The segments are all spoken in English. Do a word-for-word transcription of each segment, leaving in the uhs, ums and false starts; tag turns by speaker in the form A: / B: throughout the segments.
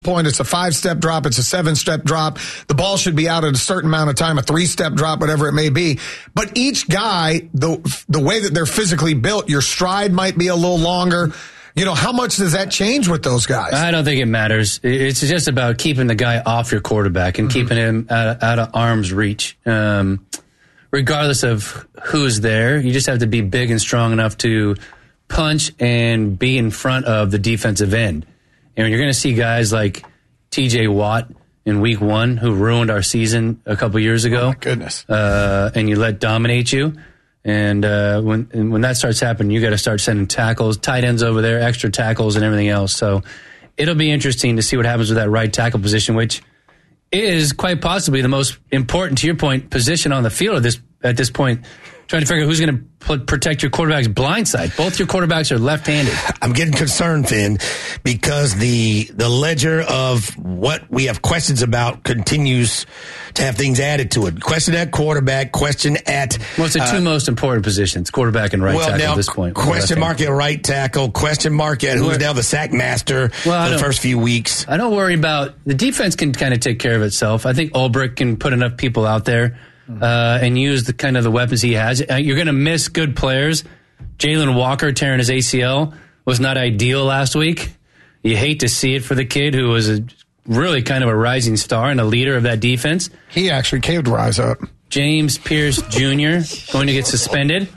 A: point, it's a five-step drop, it's a seven-step drop. The ball should be out at a certain amount of time, a three-step drop, whatever it may be. But each guy, the the way that they're physically built, your stride might be a little longer. You know, how much does that change with those guys?
B: I don't think it matters. It's just about keeping the guy off your quarterback and mm-hmm. keeping him out, out of arm's reach. Um, regardless of who's there, you just have to be big and strong enough to punch and be in front of the defensive end. And you're going to see guys like T J Watt in week one, who ruined our season a couple years ago.
A: Oh, my goodness.
B: Uh, and you let dominate you. And uh, when and when that starts happening, you got to start sending tackles, tight ends over there, extra tackles, and everything else. So it'll be interesting to see what happens with that right tackle position, which is quite possibly the most important, to your point, position on the field at this at this point. Trying to figure out who's going to p- protect your quarterback's blind side. Both your quarterbacks are left-handed.
C: I'm getting concerned, Finn, because the the ledger of what we have questions about continues to have things added to it. Question at quarterback, question at...
B: Well, it's the two uh, most important positions, quarterback and right
C: well,
B: tackle
C: now,
B: at this point.
C: Question mark at right tackle, question mark at who's now the sack master
B: well,
C: for the first few weeks.
B: I don't worry about... The defense can kind of take care of itself. I think Ulbrich can put enough people out there Uh, and use the kind of the weapons he has. Uh, you're going to miss good players. Jalen Walker tearing his A C L was not ideal last week. You hate to see it for the kid who was a, really kind of a rising star and a leader of that defense.
A: He actually came to rise up.
B: James Pierce Junior going to get suspended.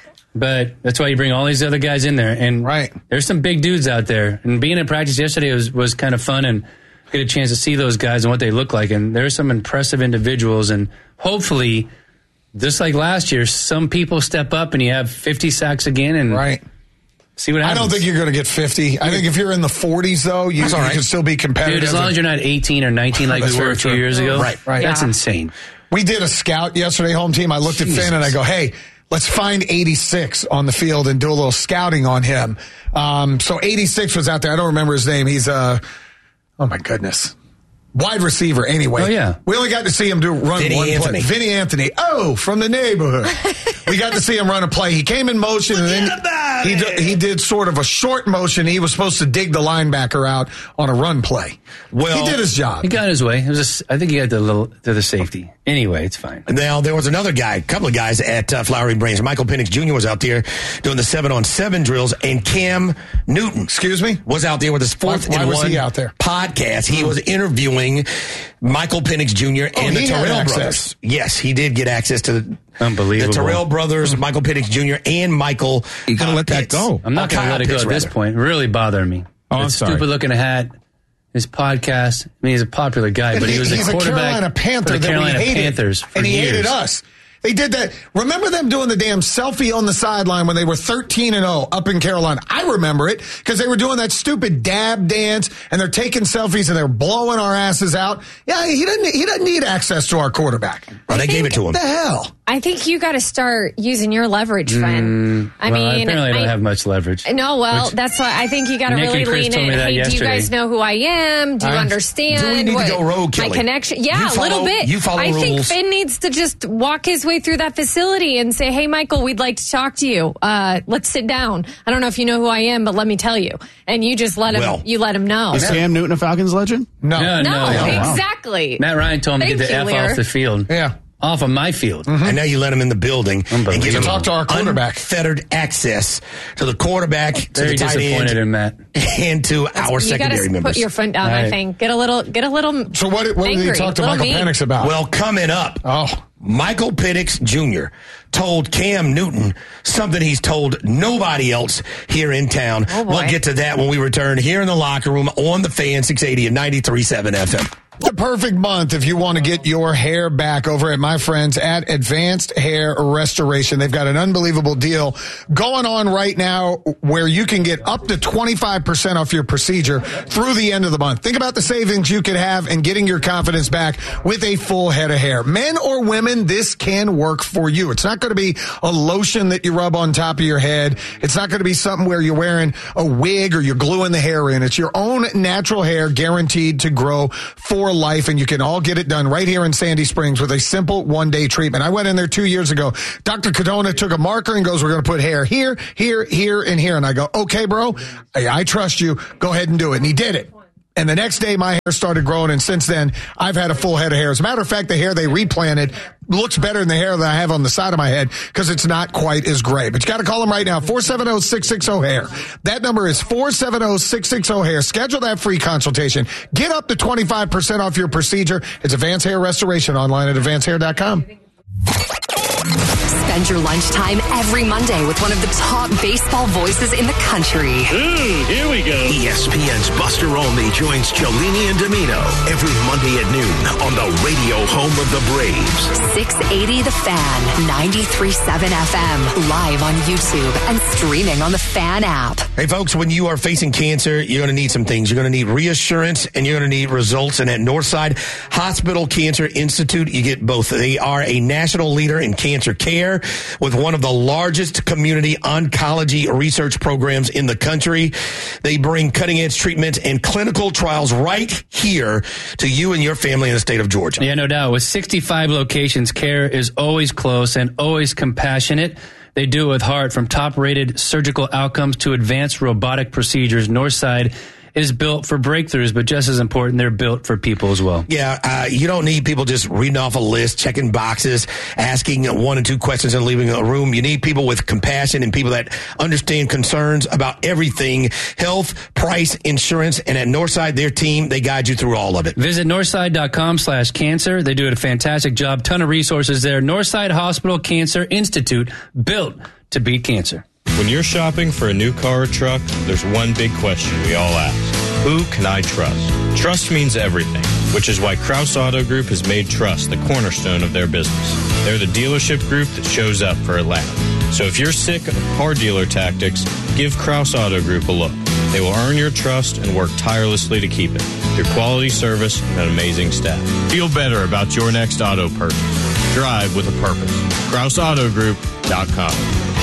B: But that's why you bring all these other guys in there. And
A: right.
B: There's some big dudes out there. And being in practice yesterday was, was kind of fun and get a chance to see those guys and what they look like. And there's some impressive individuals, and hopefully, just like last year, some people step up and you have fifty sacks again and
A: right.
B: see what happens.
A: I don't think you're going to get fifty. I think if you're in the forties, though, you, you right. can still be competitive.
B: Dude, as long as you're not eighteen or nineteen like we were a few years ago,
A: right, right.
B: that's
D: yeah.
B: insane.
A: We did a scout yesterday, home team. I looked Jesus. at Finn and I go, hey, let's find eighty-six on the field and do a little scouting on him. Um, so eighty-six was out there. I don't remember his name. He's, uh, oh, my goodness. Wide receiver, anyway.
B: Oh, yeah.
A: We only got to see him do run
C: Vinny
A: one
C: Anthony.
A: play. Vinny Anthony. Oh, from the neighborhood. We got to see him run a play. He came in motion, and then he, d- he did sort of a short motion. He was supposed to dig the linebacker out on a run play. Well, he did his job.
B: He got his way. It was a, I think he got the little to the safety. Anyway, it's fine.
C: Now, there was another guy, a couple of guys at uh, Flowery Branch. Michael Penix Junior was out there doing the seven-on-seven drills, and Cam Newton,
A: excuse me,
C: was out there with his fourth
A: why, why
C: and
A: was
C: one
A: he out there?
C: podcast. He was interviewing Michael Penix Junior
A: Oh,
C: and the
A: he had
C: Terrell
A: access.
C: brothers. Yes, he did get access to the,
B: Unbelievable.
C: the Terrell brothers, Michael Penix Junior and Michael.
E: You gotta
C: uh,
E: let that
C: Pitts.
E: go.
B: I'm not
C: Uh,
B: going to
C: Kyle
B: let it go
C: Pitts,
B: at this
C: rather.
B: point. Really bothering me.
E: Oh, I'm
B: that
E: sorry.
B: stupid-looking hat, his podcast. I mean, he's a popular guy, but he was
A: He's
B: a
A: a
B: quarterback
A: Carolina Panther
B: for the
A: that
B: Carolina
A: we hated,
B: Panthers for
A: and he
B: years.
A: hated us. They did that. Remember them doing the damn selfie on the sideline when they were thirteen and oh up in Carolina? I remember it because they were doing that stupid dab dance and they're taking selfies and they're blowing our asses out. Yeah, he doesn't. He doesn't need access to our quarterback.
C: Well, they gave it to him.
A: What the hell?
D: I think you got to start using your leverage, friend.
B: Mm,
D: I
B: well,
D: mean,
B: apparently I don't
D: I,
B: have much leverage.
D: No, well,
B: Which,
D: that's why I think you got to
B: Nick
D: really
B: and Chris
D: lean
B: told
D: in.
B: me that
D: Hey, do you
B: yesterday.
D: guys know who I am? Do you
A: I-
D: understand?
C: Do we need
D: what,
C: to go rogue,
D: my
C: Kelly?
D: connection? Yeah,
C: You
D: a
C: follow-
D: little bit.
C: you follow
D: I think
C: rules.
D: Finn needs to just walk his way through that facility and say, "Hey, Michael, we'd like to talk to you. Uh, let's sit down. I don't know if you know who I am, but let me tell you." And you just let him.
C: Well,
D: you let him know.
E: Is Cam Newton a Falcons legend?
A: No.
B: No,
D: No,
B: no, no.
D: exactly.
B: Matt Ryan told me to
D: Thank
B: get the
D: you,
B: F
D: Lear.
B: off the field.
A: Yeah.
B: Off of my field.
A: Mm-hmm.
C: And now you let him in the building and give him
B: Unbelievable.
A: Talk to our quarterback.
C: unfettered access to the quarterback, to
B: Very
C: the tight
B: disappointed
C: end,
B: in Matt.
C: and to our
D: you
C: secondary
D: gotta
C: members.
D: put your foot down. I
B: Right.
D: think get a little, get a little.
A: So what? What did he
D: angry,
A: talk to
D: little
A: Michael
D: mean.
A: Penix about?
C: Well, coming up,
A: oh.
C: Michael Penix Junior told Cam Newton something he's told nobody else here in town.
D: Oh, boy.
C: We'll get to that when we return here in the locker room on the Fan six eighty and ninety-three point seven F M.
A: The perfect month if you want to get your hair back over at my friends at Advanced Hair Restoration. They've got an unbelievable deal going on right now where you can get up to twenty-five percent off your procedure through the end of the month. Think about the savings you could have in getting your confidence back with a full head of hair. Men or women, this can work for you. It's not going to be a lotion that you rub on top of your head. It's not going to be something where you're wearing a wig or you're gluing the hair in. It's your own natural hair guaranteed to grow for life, and you can all get it done right here in Sandy Springs with a simple one-day treatment. I went in there two years ago. Doctor Cadona took a marker and goes, we're going to put hair here, here, here, and here. And I go, okay, bro, I, I trust you. Go ahead and do it. And he did it. And the next day, my hair started growing, and since then, I've had a full head of hair. As a matter of fact, the hair they replanted looks better than the hair that I have on the side of my head because it's not quite as gray. But you got to call them right now, four seven zero, six six zero, hair. That number is four seven zero, six six zero, hair. Schedule that free consultation. Get up to twenty-five percent off your procedure. It's Advanced Hair Restoration online at advanced hair dot com.
E: Spend your lunchtime every Monday with one of the top baseball voices in the country.
F: Ooh, here we go.
G: E S P N's Buster Olney joins Cellini and Domino every Monday at noon on the radio home of the Braves.
E: six eighty The Fan, ninety-three point seven F M, live on YouTube and streaming on the Fan app.
C: Hey, folks, when you are facing cancer, you're going to need some things. You're going to need reassurance and you're going to need results. And at Northside Hospital Cancer Institute, you get both. They are a national leader in cancer care with one of the largest community oncology research programs in the country. They bring cutting-edge treatments and clinical trials right here to you and your family in the state of Georgia.
B: Yeah, no doubt. With sixty-five locations, care is always close and always compassionate. They do it with heart, from top-rated surgical outcomes to advanced robotic procedures. Northside is built for breakthroughs, but just as important, they're built for people as well.
C: Yeah, uh, you don't need people just reading off a list, checking boxes, asking one and two questions and leaving a room. You need people with compassion and people that understand concerns about everything, health, price, insurance, and at Northside, their team, they guide you through all of it.
B: Visit northside.com slash cancer. They do a fantastic job. Ton of resources there. Northside Hospital Cancer Institute, built to beat cancer.
F: When you're shopping for a new car or truck, there's one big question we all ask. Who can I trust? Trust means everything, which is why Kraus Auto Group has made trust the cornerstone of their business. They're the dealership group that shows up for Atlanta. So if you're sick of car dealer tactics, give Kraus Auto Group a look. They will earn your trust and work tirelessly to keep it through quality service and an amazing staff. Feel better about your next auto purchase. Drive with a purpose. Kraus Auto Group dot com.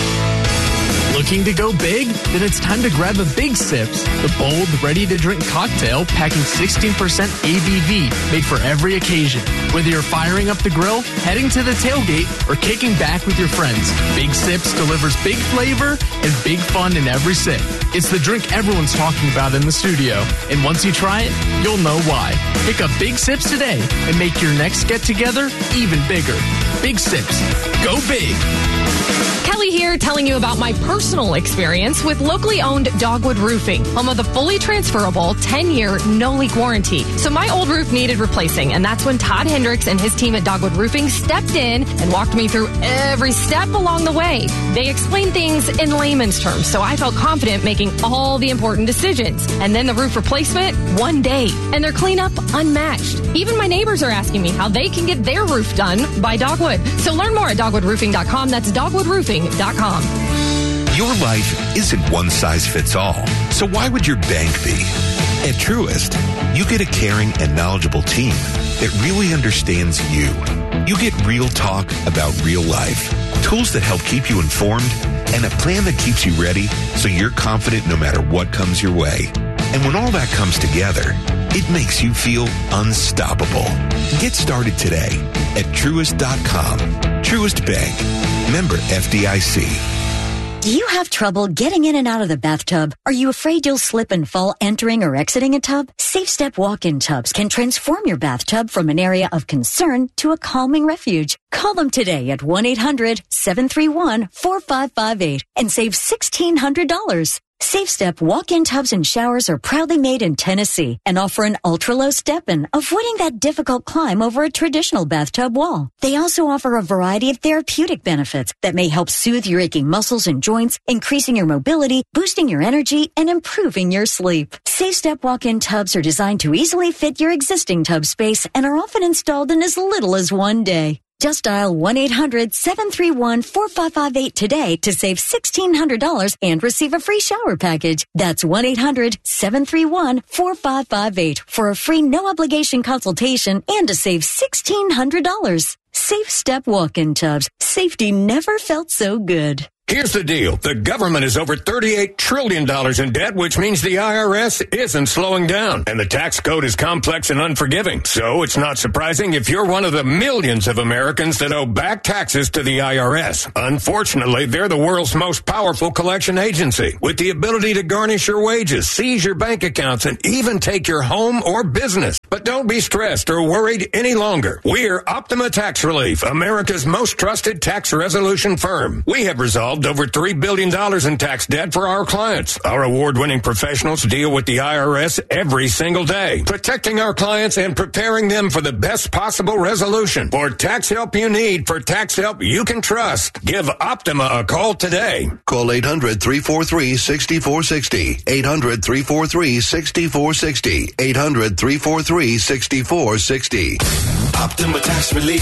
H: Looking to go big? Then it's time to grab a Big Sips, the bold, ready-to-drink cocktail packing sixteen percent A B V, made for every occasion. Whether you're firing up the grill, heading to the tailgate, or kicking back with your friends, Big Sips delivers big flavor and big fun in every sip. It's the drink everyone's talking about in the studio, and once you try it, you'll know why. Pick up Big Sips today and make your next get-together even bigger. Big Sips. Go big.
D: Kelly here, telling you about my personal experience with locally owned Dogwood Roofing, home of the fully transferable ten-year no-leak warranty. So my old roof needed replacing, and that's when Todd Hendricks and his team at Dogwood Roofing stepped in and walked me through every step along the way. They explained things in layman's terms, so I felt confident making all the important decisions. And then the roof replacement, one day, and their cleanup unmatched. Even my neighbors are asking me how they can get their roof done by Dogwood. So learn more at dogwood roofing dot com. That's dogwood roofing dot com.
I: Your life isn't one size fits all, so why would your bank be? At Truist, you get a caring and knowledgeable team that really understands you. You get real talk about real life, tools that help keep you informed, and a plan that keeps you ready so you're confident no matter what comes your way. And when all that comes together, it makes you feel unstoppable. Get started today at truist dot com. Truist Bank. Member F D I C.
J: Do you have trouble getting in and out of the bathtub? Are you afraid you'll slip and fall entering or exiting a tub? Safe Step walk-in tubs can transform your bathtub from an area of concern to a calming refuge. Call them today at one eight hundred, seven three one, four five five eight and save sixteen hundred dollars. Safe Step walk-in tubs and showers are proudly made in Tennessee and offer an ultra-low step-in, avoiding that difficult climb over a traditional bathtub wall. They also offer a variety of therapeutic benefits that may help soothe your aching muscles and joints, increasing your mobility, boosting your energy, and improving your sleep. Safe Step walk-in tubs are designed to easily fit your existing tub space and are often installed in as little as one day. Just dial one eight hundred, seven three one, four five five eight today to save sixteen hundred dollars and receive a free shower package. That's one eight hundred, seven three one, four five five eight for a free no-obligation consultation and to save sixteen hundred dollars. Safe Step walk-in tubs. Safety never felt so good.
K: Here's the deal. The government is over thirty-eight trillion dollars in debt, which means the I R S isn't slowing down. And the tax code is complex and unforgiving. So it's not surprising if you're one of the millions of Americans that owe back taxes to the I R S. Unfortunately, they're the world's most powerful collection agency with the ability to garnish your wages, seize your bank accounts, and even take your home or business. But don't be stressed or worried any longer. We're Optima Tax Relief, America's most trusted tax resolution firm. We have resolved over three billion dollars in tax debt for our clients. Our award-winning professionals deal with the I R S every single day, protecting our clients and preparing them for the best possible resolution. For tax help you need, for tax help you can trust, give Optima a call today.
L: Call eight hundred, three four three, six four six zero. eight hundred, three four three, six four six zero. eight hundred, three four three, six four six zero.
G: Optima Tax Relief.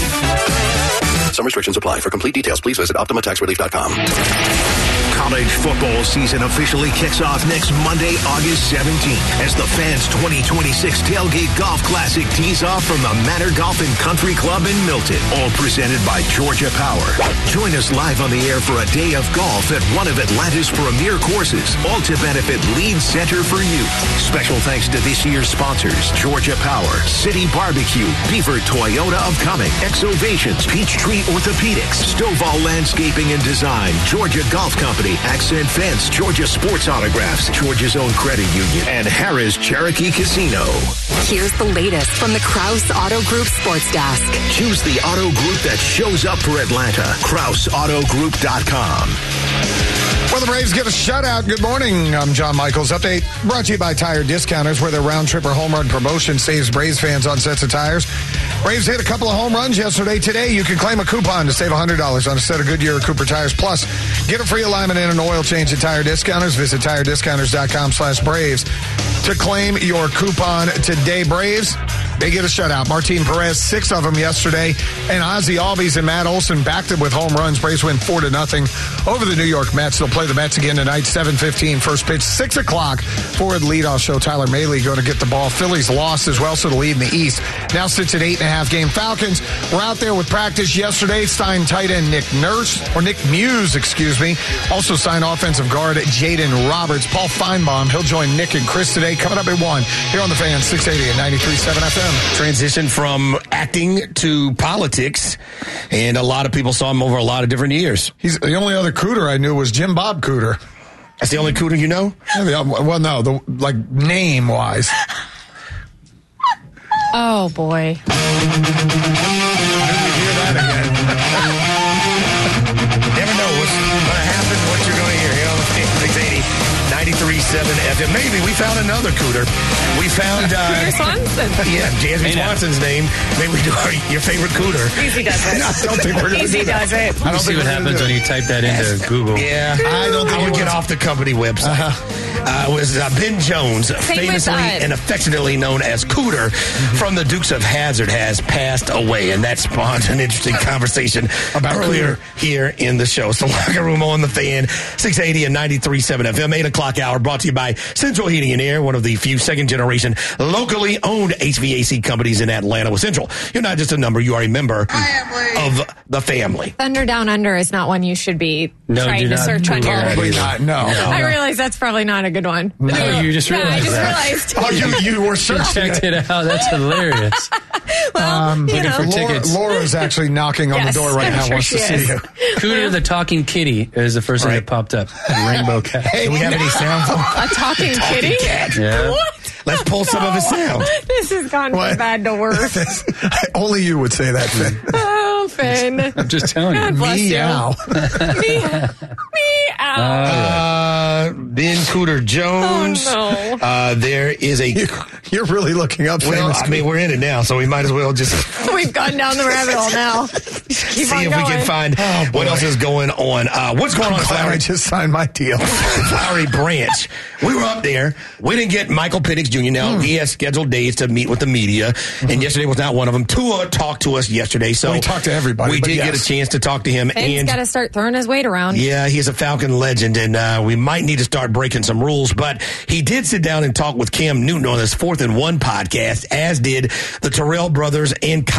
L: Some restrictions apply. For complete details, please visit optima tax relief dot com.
G: College football season officially kicks off next Monday, August seventeenth, as the Fans twenty twenty-six Tailgate Golf Classic tees off from the Manor Golf and Country Club in Milton, all presented by Georgia Power. Join us live on the air for a day of golf at one of Atlanta's premier courses, all to benefit Lead Center for Youth. Special thanks to this year's sponsors, Georgia Power, City Barbecue, Beaver Toyota of Cumming, Exovations, Peachtree Orthopedics, Stovall Landscaping and Design, Georgia Golf Company, Accent Fence, Georgia Sports Autographs, Georgia's own credit union, and Harrah's Cherokee Casino.
E: Here's the latest from the Krause Auto Group Sports Desk.
G: Choose the auto group that shows up for Atlanta. Krause Auto Group dot com.
A: Well, the Braves get a shutout. Good morning. I'm John Michaels. Update brought to you by Tire Discounters, where their round trip or home run promotion saves Braves fans on sets of tires. Braves hit a couple of home runs yesterday. Today, you can claim a coupon to save one hundred dollars on a set of Goodyear or Cooper tires. Plus, get a free alignment and an oil change at Tire Discounters. Visit tire discounters dot com slash Braves to claim your coupon today. Braves, they get a shutout. Martin Perez, six of them yesterday. And Ozzie Albies and Matt Olson backed it with home runs. Braves win four to nothing over the New York Mets. They'll play the Mets again tonight, seven fifteen. First pitch, six o'clock for the leadoff show. Tyler Mahle going to get the ball. Phillies lost as well, so the lead in the East now sits at eight and a half game. Falcons were out there with practice yesterday. Signed tight end Nick Nurse, or Nick Muse, excuse me. Also signed offensive guard Jaden Roberts. Paul Feinbaum, he'll join Nick and Chris today. Coming up at one here on the Fan, six eighty and ninety-three point seven F M.
C: Transition from acting to politics, and a lot of people saw him over a lot of different years.
A: He's the only other Cooter I knew was Jim Bob Cooter.
C: That's the only Cooter you know?
A: Yeah, well, no, the like name wise.
D: Oh boy!
A: Hear that again?
C: Never know what's going to happen, what you're going to hear. You know, six eighty, ninety-three point seven F M. Maybe we found another Cooter. We found uh,
D: Cooter Swanson.
C: Yeah, Jasmine Swanson's name. Maybe we do our, your favorite Cooter.
D: Easy does it.
A: I don't think we're going to
D: Easy
A: do
D: does it.
B: I don't see what happens when you type that into Google.
C: Yeah, I don't think I would get off the company website. Uh-huh. Uh, was uh, Ben Jones,
D: Same
C: famously and affectionately known as Cooter, mm-hmm. from the Dukes of Hazzard, has passed away, and that spawned an interesting conversation about earlier Cooter here in the show. So, Locker Room on the Fan, six eighty and ninety-three point seven F M, eight o'clock hour, brought to you by Central Heating and Air, one of the few second-generation locally owned H V A C companies in Atlanta. With Central, you're not just a number, you are a member family. of the family.
D: Thunder Down Under is not one you should be
B: no,
D: trying to search on your.
A: Probably not. No. no.
D: I realize that's probably not a good one.
B: No, no you just realized
D: no, I
B: that.
D: just realized.
A: Oh, you, you were searching.
B: You checked it out. That's hilarious.
D: Well,
A: um,
D: you
B: looking
D: know.
B: for tickets.
A: Laura, Laura's actually knocking on
D: yes,
A: the door right
D: I'm
A: now.
D: sure
A: Wants to
D: she
A: see
D: is.
A: you.
B: Cooter the Talking Kitty is the first thing
C: right.
B: that popped up. Rainbow Cat.
C: Hey, do we have any sounds?
D: A talking kitty?
C: Cat.
B: Yeah.
D: What?
C: Let's pull some
D: no.
C: of his sound.
D: This has gone
A: What?
D: from bad to worse.
A: Only you would say that, Finn.
D: Oh, Finn.
B: I'm just telling
D: God
B: you.
D: bless
A: Meow.
D: you. Me- Meow.
C: Uh, Ben Cooter Jones.
D: Oh, no.
C: Uh, there is a.
A: You're really looking up
C: Well,
A: famous.
C: I mean, we're in it now, so we might as well just
D: We've gone down the rabbit hole now. Keep
C: see
D: on
C: if
D: going.
C: we can find
A: Oh,
C: what
A: boy.
C: else is going on. Uh, what's going
A: I'm
C: on,
A: glad I
C: Flowery?
A: just signed my deal.
C: Flowery Branch. We were up there. We didn't get Michael Penix Junior Now,
A: Mm.
C: he has scheduled days to meet with the media,
A: Mm-hmm.
C: and yesterday was not one of them. Tua talked to us yesterday, so
A: Well, he talked to everybody,
C: We
A: but
C: did
A: yes.
C: get a chance to talk to him.
D: Finn's
C: and
D: got to start throwing his weight around.
C: Yeah, he's a Falcon legend, and uh, we might need to start breaking some rules. But he did sit down and talk with Cam Newton on his Fourth and One podcast, as did the Terrell brothers and Kyle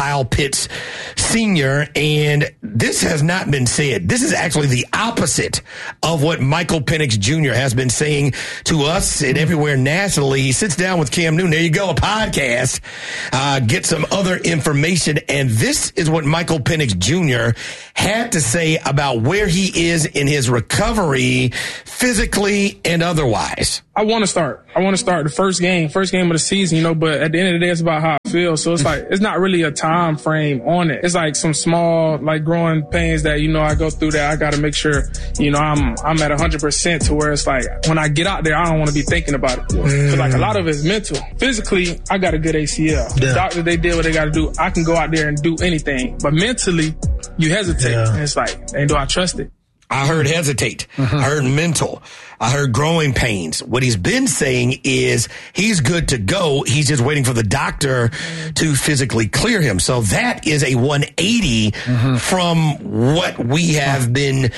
C: Kyle Pitts Senior, and this has not been said. This is actually the opposite of what Michael Penix Junior has been saying to us and everywhere nationally. He sits down with Cam Newton. There you go, a podcast. Uh, get some other information, and this is what Michael Penix Junior had to say about where he is in his recovery, physically and otherwise.
M: I want to start. I want to start the first game, first game of the season, you know, but at the end of the day, it's about how I feel. So it's like, it's not really a time frame on it. It's like some small, like growing pains that, you know, I go through that I got to make sure, you know, I'm, I'm at one hundred percent to where it's like, when I get out there, I don't want to be thinking about it. Because like a lot of it is mental. Physically, I got a good A C L. The
C: Yeah.
M: doctor, they did what they got to do. I can go out there and do anything. But mentally, you hesitate.
C: Yeah.
M: And it's like, and do I trust it?
C: I heard hesitate.
M: Mm-hmm.
C: I heard mental. I heard growing pains. What he's been saying is he's good to go. He's just waiting for the doctor to physically clear him. So that is a one eighty
A: Mm-hmm.
C: from what we have been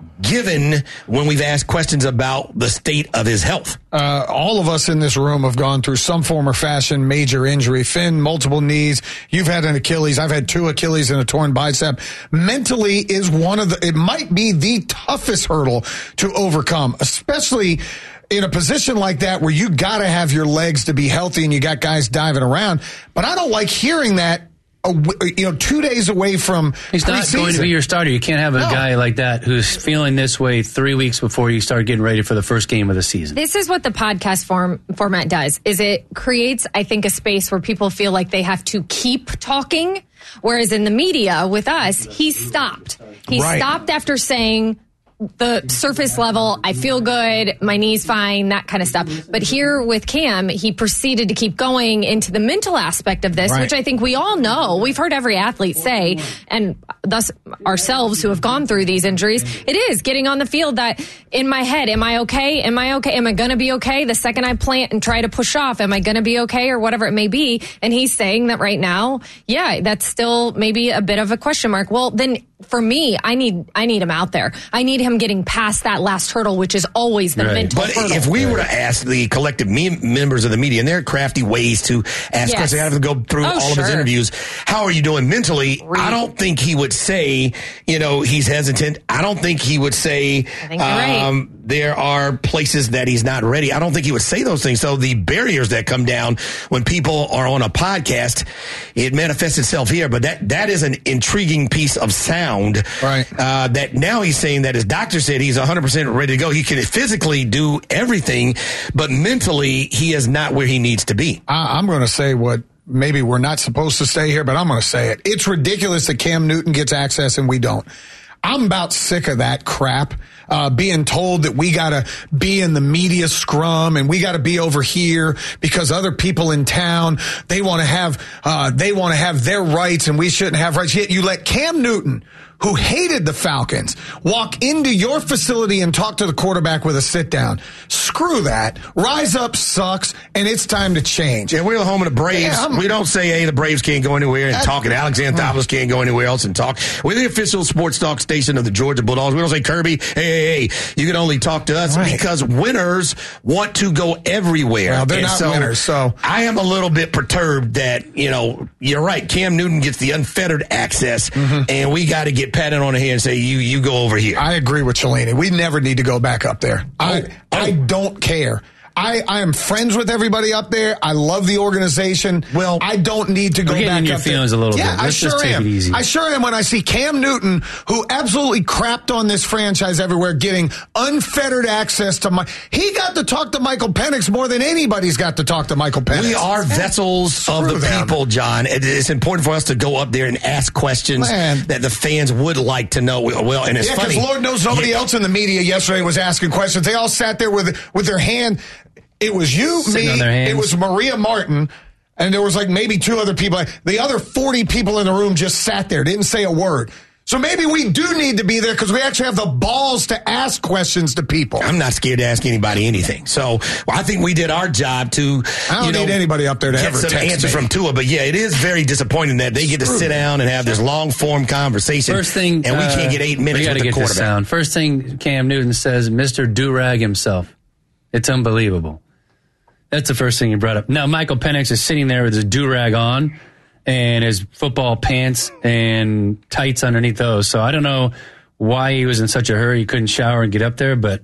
C: given when we've asked questions about the state of his health.
A: Uh, all of us in this room have gone through some form or fashion major injury. Finn, multiple knees. You've had an Achilles. I've had two Achilles and a torn bicep. Mentally is one of the, it might be the toughest hurdle to overcome, especially in a position like that where you got to have your legs to be healthy and you got guys diving around. But I don't like hearing that. You know, two days away from
B: He's not
A: preseason.
B: going to be your starter. You can't have a
A: No.
B: guy like that who's feeling this way three weeks before you start getting ready for the first game of the season.
D: This is what the podcast form format does, is it creates, I think, a space where people feel like they have to keep talking, whereas in the media with us, he stopped. He
N: Right.
D: stopped after saying the surface level, I feel good, my knee's fine, that kind of stuff. But here with Cam, he proceeded to keep going into the mental aspect of this,
N: Right.
D: which I think we all know. We've heard every athlete say, and thus ourselves who have gone through these injuries, it is getting on the field that in my head, am I okay? Am I okay? Am I going to be okay? The second I plant and try to push off, am I going to be okay or whatever it may be? And he's saying that right now, yeah, that's still maybe a bit of a question mark. Well, then for me, I need I need him out there. I need him getting past that last hurdle, which is always the mental
C: But
D: hurdle.
C: if we were to ask the collective me- members of the media, and there are crafty ways to ask
D: Yes.
C: questions, I have to go through
D: Oh,
C: all of his
D: sure.
C: interviews. How are you doing mentally? I don't think he would say, you know, he's hesitant. I don't think he would say
D: I think you're right.
C: there are places that he's not ready. I don't think he would say those things. So the barriers that come down when people are on a podcast, it manifests itself here. But that that is an intriguing piece of sound.
A: Right.
C: Uh, that now he's saying that his doctor said he's one hundred percent ready to go. He can physically do everything, but mentally he is not where he needs to be.
A: I, I'm going to say what maybe we're not supposed to say here, but I'm going to say it. It's ridiculous that Cam Newton gets access and we don't. I'm about sick of that crap. Uh, being told that we gotta be in the media scrum and we gotta be over here because other people in town, they want to have, uh, they want to have their rights and we shouldn't have rights. Yet you let Cam Newton, who hated the Falcons, walk into your facility and talk to the quarterback with a sit down. Screw that. Rise Up sucks, and it's time to change.
C: Yeah, we're the home of the Braves.
A: Yeah, I'm-
C: we don't say, hey, the Braves can't go anywhere and
A: That-
C: talk, and Alex Anthopoulos can't go anywhere else and talk. We're the official sports talk station of the Georgia Bulldogs. We don't say, Kirby, hey, hey, hey, you can only talk to us
A: Right.
C: because winners want to go everywhere.
A: Well, they're
C: And
A: not winners, so.
C: I am a little bit perturbed that, you know, you're right. Cam Newton gets the unfettered access, and we got to get patted on the head and say, you you go over here.
A: I agree with Chelini. We never need to go back up there. I I don't care. I, I am friends with everybody up there. I love the organization. Well, I don't need to go
B: We're getting
A: back
B: in your
A: up
B: feelings
A: there.
B: a little
A: yeah,
B: bit.
A: I
B: Let's
A: sure
B: just take
A: am.
B: it easy.
A: I sure am when I see Cam Newton, who absolutely crapped on this franchise everywhere, getting unfettered access to my. He got to talk to Michael Penix more than anybody's got to talk to Michael Penix.
C: We are vessels of the
A: them.
C: people, John. It- It's important for us to go up there and ask questions
A: Man.
C: that the fans would like to know. Well, and it's
A: Yeah, because
C: funny.
A: Lord knows nobody
C: Yeah.
A: else in the media yesterday was asking questions. They all sat there with with their hand. It was you,
B: Sitting
A: me,
B: on their hands.
A: it was Maria Martin, and there was like maybe two other people. The other forty people in the room just sat there, didn't say a word. So maybe we do need to be there because we actually have the balls to ask questions to people.
C: I'm not scared to ask anybody anything. So well, I think we did our job to.
A: I don't
C: you know,
A: need anybody up there to
C: get
A: ever
C: some
A: text
C: answers
A: me.
C: from Tua. But yeah, it is very disappointing that they get to
A: Screw
C: sit
A: that.
C: down and have this long form conversation.
B: First thing,
C: and we
B: uh,
C: can't get eight minutes
B: we
C: with
B: gotta
C: the
B: get this
C: quarterback.
B: sound. First thing Cam Newton says, Mister Durag himself. It's unbelievable. That's the first thing he brought up. Now, Michael Penix is sitting there with his do-rag on, and his football pants and tights underneath those. So I don't know why he was in such a hurry he couldn't shower and get up there, but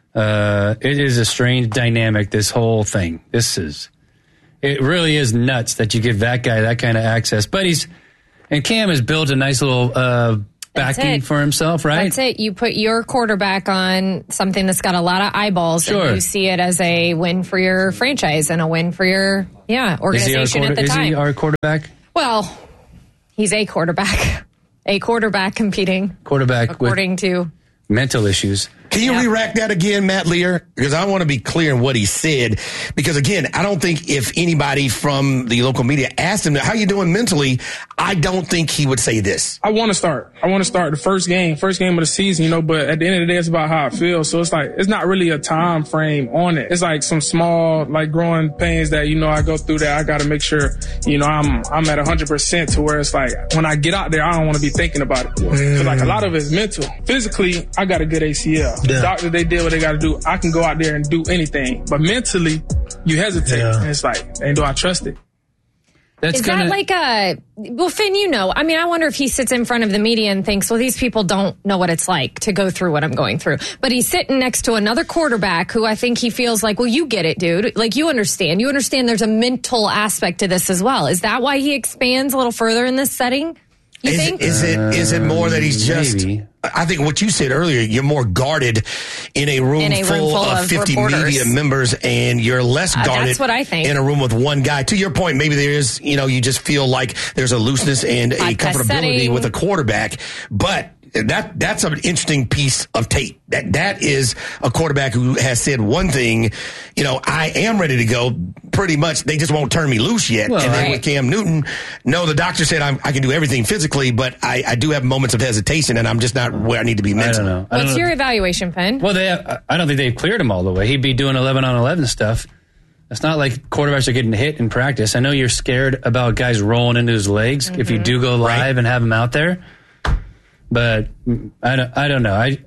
B: uh, it is a strange dynamic, this whole thing. This is, it really is nuts that you give that guy that kind of access. But he's, and Cam has built a nice little uh, backing for himself, right?
D: That's it. You put your quarterback on something that's got a lot of eyeballs,
B: Sure.
D: and you see it as a win for your franchise and a win for your yeah organization
B: is he our quarter,
D: at the
B: is
D: time.
B: he our quarterback?
D: Well, he's a quarterback. A quarterback competing.
B: Quarterback
D: according
B: with
D: to
B: mental issues.
C: Can you re-rack that again, Matt Lear? Because I want to be clear in what he said. Because, again, I don't think if anybody from the local media asked him, how you doing mentally, I don't think he would say this.
M: I want to start. I want to start the first game, first game of the season, you know, but at the end of the day, it's about how I feel. So it's like, it's not really a time frame on it. It's like some small, like growing pains that, you know, I go through that I got to make sure, you know, I'm, I'm at one hundred percent to where it's like, when I get out there, I don't want to be thinking about it. Because like a lot of it's mental. Physically, I got a good A C L.
N: Yeah.
M: The doctor, they did what they got to do. I can go out there and do anything. But mentally, you hesitate.
N: Yeah.
M: And it's like, and do I trust it?
B: That's
D: is
B: gonna,
D: that like a well, Finn? You know, I mean, I wonder if he sits in front of the media and thinks, "Well, these people don't know what it's like to go through what I'm going through." But he's sitting next to another quarterback who I think he feels like, "Well, you get it, dude. Like you understand. You understand. There's a mental aspect to this as well." Is that why he expands a little further in this setting? You
C: is,
D: think?
C: Is it is it more that he's just?
B: Maybe.
C: I think what you said earlier, you're more guarded in a room,
D: In a room
C: full,
D: full
C: of
D: of
C: fifty
D: reporters.
C: media members, and you're less
D: Uh,
C: guarded.
D: that's what I think.
C: In a room with one guy. To your point, maybe there is, you know, you just feel like there's a looseness and a
D: Podcast
C: comfortability
D: setting.
C: with a quarterback, but. That that's an interesting piece of tape. That that is a quarterback who has said one thing, you know, I am ready to go. Pretty much, they just won't turn me loose yet.
B: Well,
C: and then
B: right.
C: with Cam Newton, no, the doctor said I'm, I can do everything physically, but I, I do have moments of hesitation, and I'm just not where I need to be
B: I
C: mentally.
B: don't know. I don't
D: What's
B: know.
D: your evaluation, Finn?
B: Well, they have, I don't think they've cleared him all the way. He'd be doing eleven on eleven stuff. It's not like quarterbacks are getting hit in practice. I know you're scared about guys rolling into his legs if you do go live
C: Right.
B: and have him out there. But I don't, I don't know. I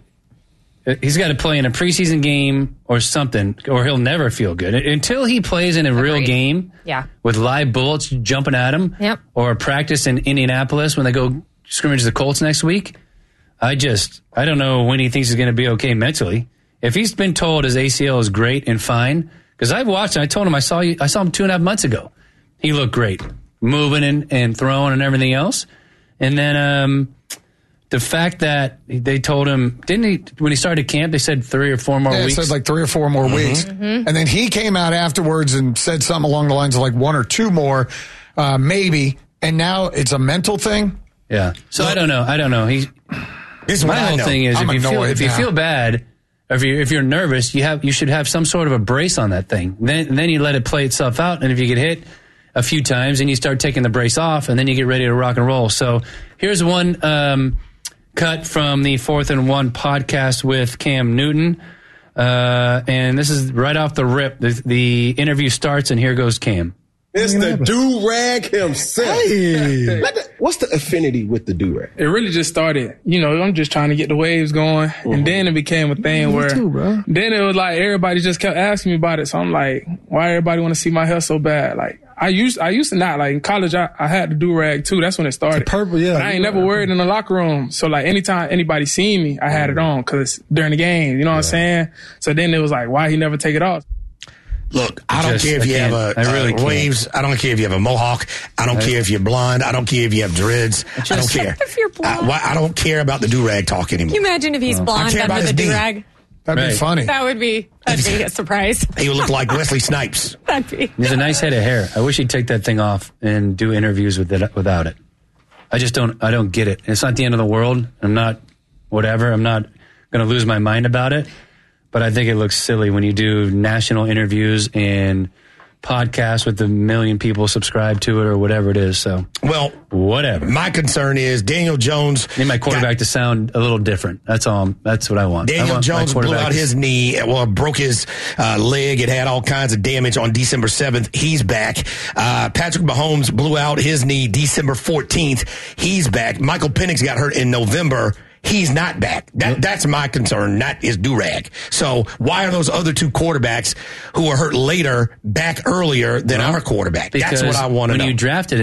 B: He's got to play in a preseason game or something, or he'll never feel good. Until he plays in a real
D: Agreed.
B: game
D: Yeah.
B: with live bullets jumping at him,
D: Yep.
B: or practice in Indianapolis when they go scrimmage the Colts next week, I just, I don't know when he thinks he's going to be okay mentally. If he's been told his A C L is great and fine, because I've watched him, I told him I saw you, I saw him two and a half months ago. He looked great, moving and, and throwing and everything else. And then um, the fact that they told him, didn't he, when he started camp, they said three or four more
A: Yeah, it
B: weeks?
A: said like three or four more weeks. And then he came out afterwards and said something along the lines of like one or two more, uh, maybe. And now it's a mental thing.
B: Yeah. So I don't know. I don't know. He,
C: This is
B: my
C: what I
B: whole
C: know.
B: thing is
A: I'm
B: if you, feel,
A: annoyed
B: if you
A: now.
B: feel bad, or if you if you're nervous, you have you should have some sort of a brace on that thing. Then then you let it play itself out, and if you get hit a few times, and you start taking the brace off, and then you get ready to rock and roll. So here's one um, cut from the Fourth and One podcast with Cam Newton, uh, and this is right off the rip. The, the interview starts, and here goes Cam.
N: It's the do-rag himself.
M: Hey.
N: Let the- What's the affinity with the do-rag?
M: It really just started, you know, I'm just trying to get the waves going. And then it became a thing where,
N: too, bro.
M: then it was like everybody just kept asking me about it. So I'm like, why everybody want to see my hair so bad? Like, I used, I used to not, like in college, I, I had the do-rag too. That's when it started.
N: purple, yeah.
M: But I ain't never worried in the locker room. So like anytime anybody seen me, I had it on because during the game, you know what I'm saying? So then it was like, why he never take it off?
C: Look, I don't
B: Just-
C: care if
B: I
C: you have
B: can't.
C: a,
B: I really
C: uh,
B: can't.
C: waves. I don't care if you have a mohawk. I don't care if you're blonde. I don't care if you have dreads. I don't care.
D: If you're blonde.
C: I, why, I don't care about the do-rag talk anymore.
D: Can you imagine if he's blonde
C: care about
D: under the
C: his beard.
D: do-rag?
A: That'd be
B: Right.
A: funny.
D: That would be, that'd be a surprise.
C: He would look like Wesley Snipes.
D: That'd be.
B: He has a nice head of hair. I wish he'd take that thing off and do interviews with it without it. I just don't. I don't get it. It's not the end of the world. I'm not whatever. I'm not going to lose my mind about it. But I think it looks silly when you do national interviews and podcasts with a million people subscribe to it or whatever it is. So
C: Well,
B: whatever.
C: my concern is Daniel Jones.
B: I need my quarterback to sound a little different. That's all. That's what I want. I
C: Daniel
B: want my
C: Jones blew
B: quarterback
C: out
B: to-
C: his knee, well, broke his uh, leg. It had all kinds of damage on December seventh. He's back. Uh, Patrick Mahomes blew out his knee December fourteenth. He's back. Michael Penix got hurt in November. He's not back. That, that's my concern, not his do-rag. So why are those other two quarterbacks who were hurt later back earlier than our quarterback?
B: Because
C: That's what I want to
B: when
C: know.
B: you drafted him,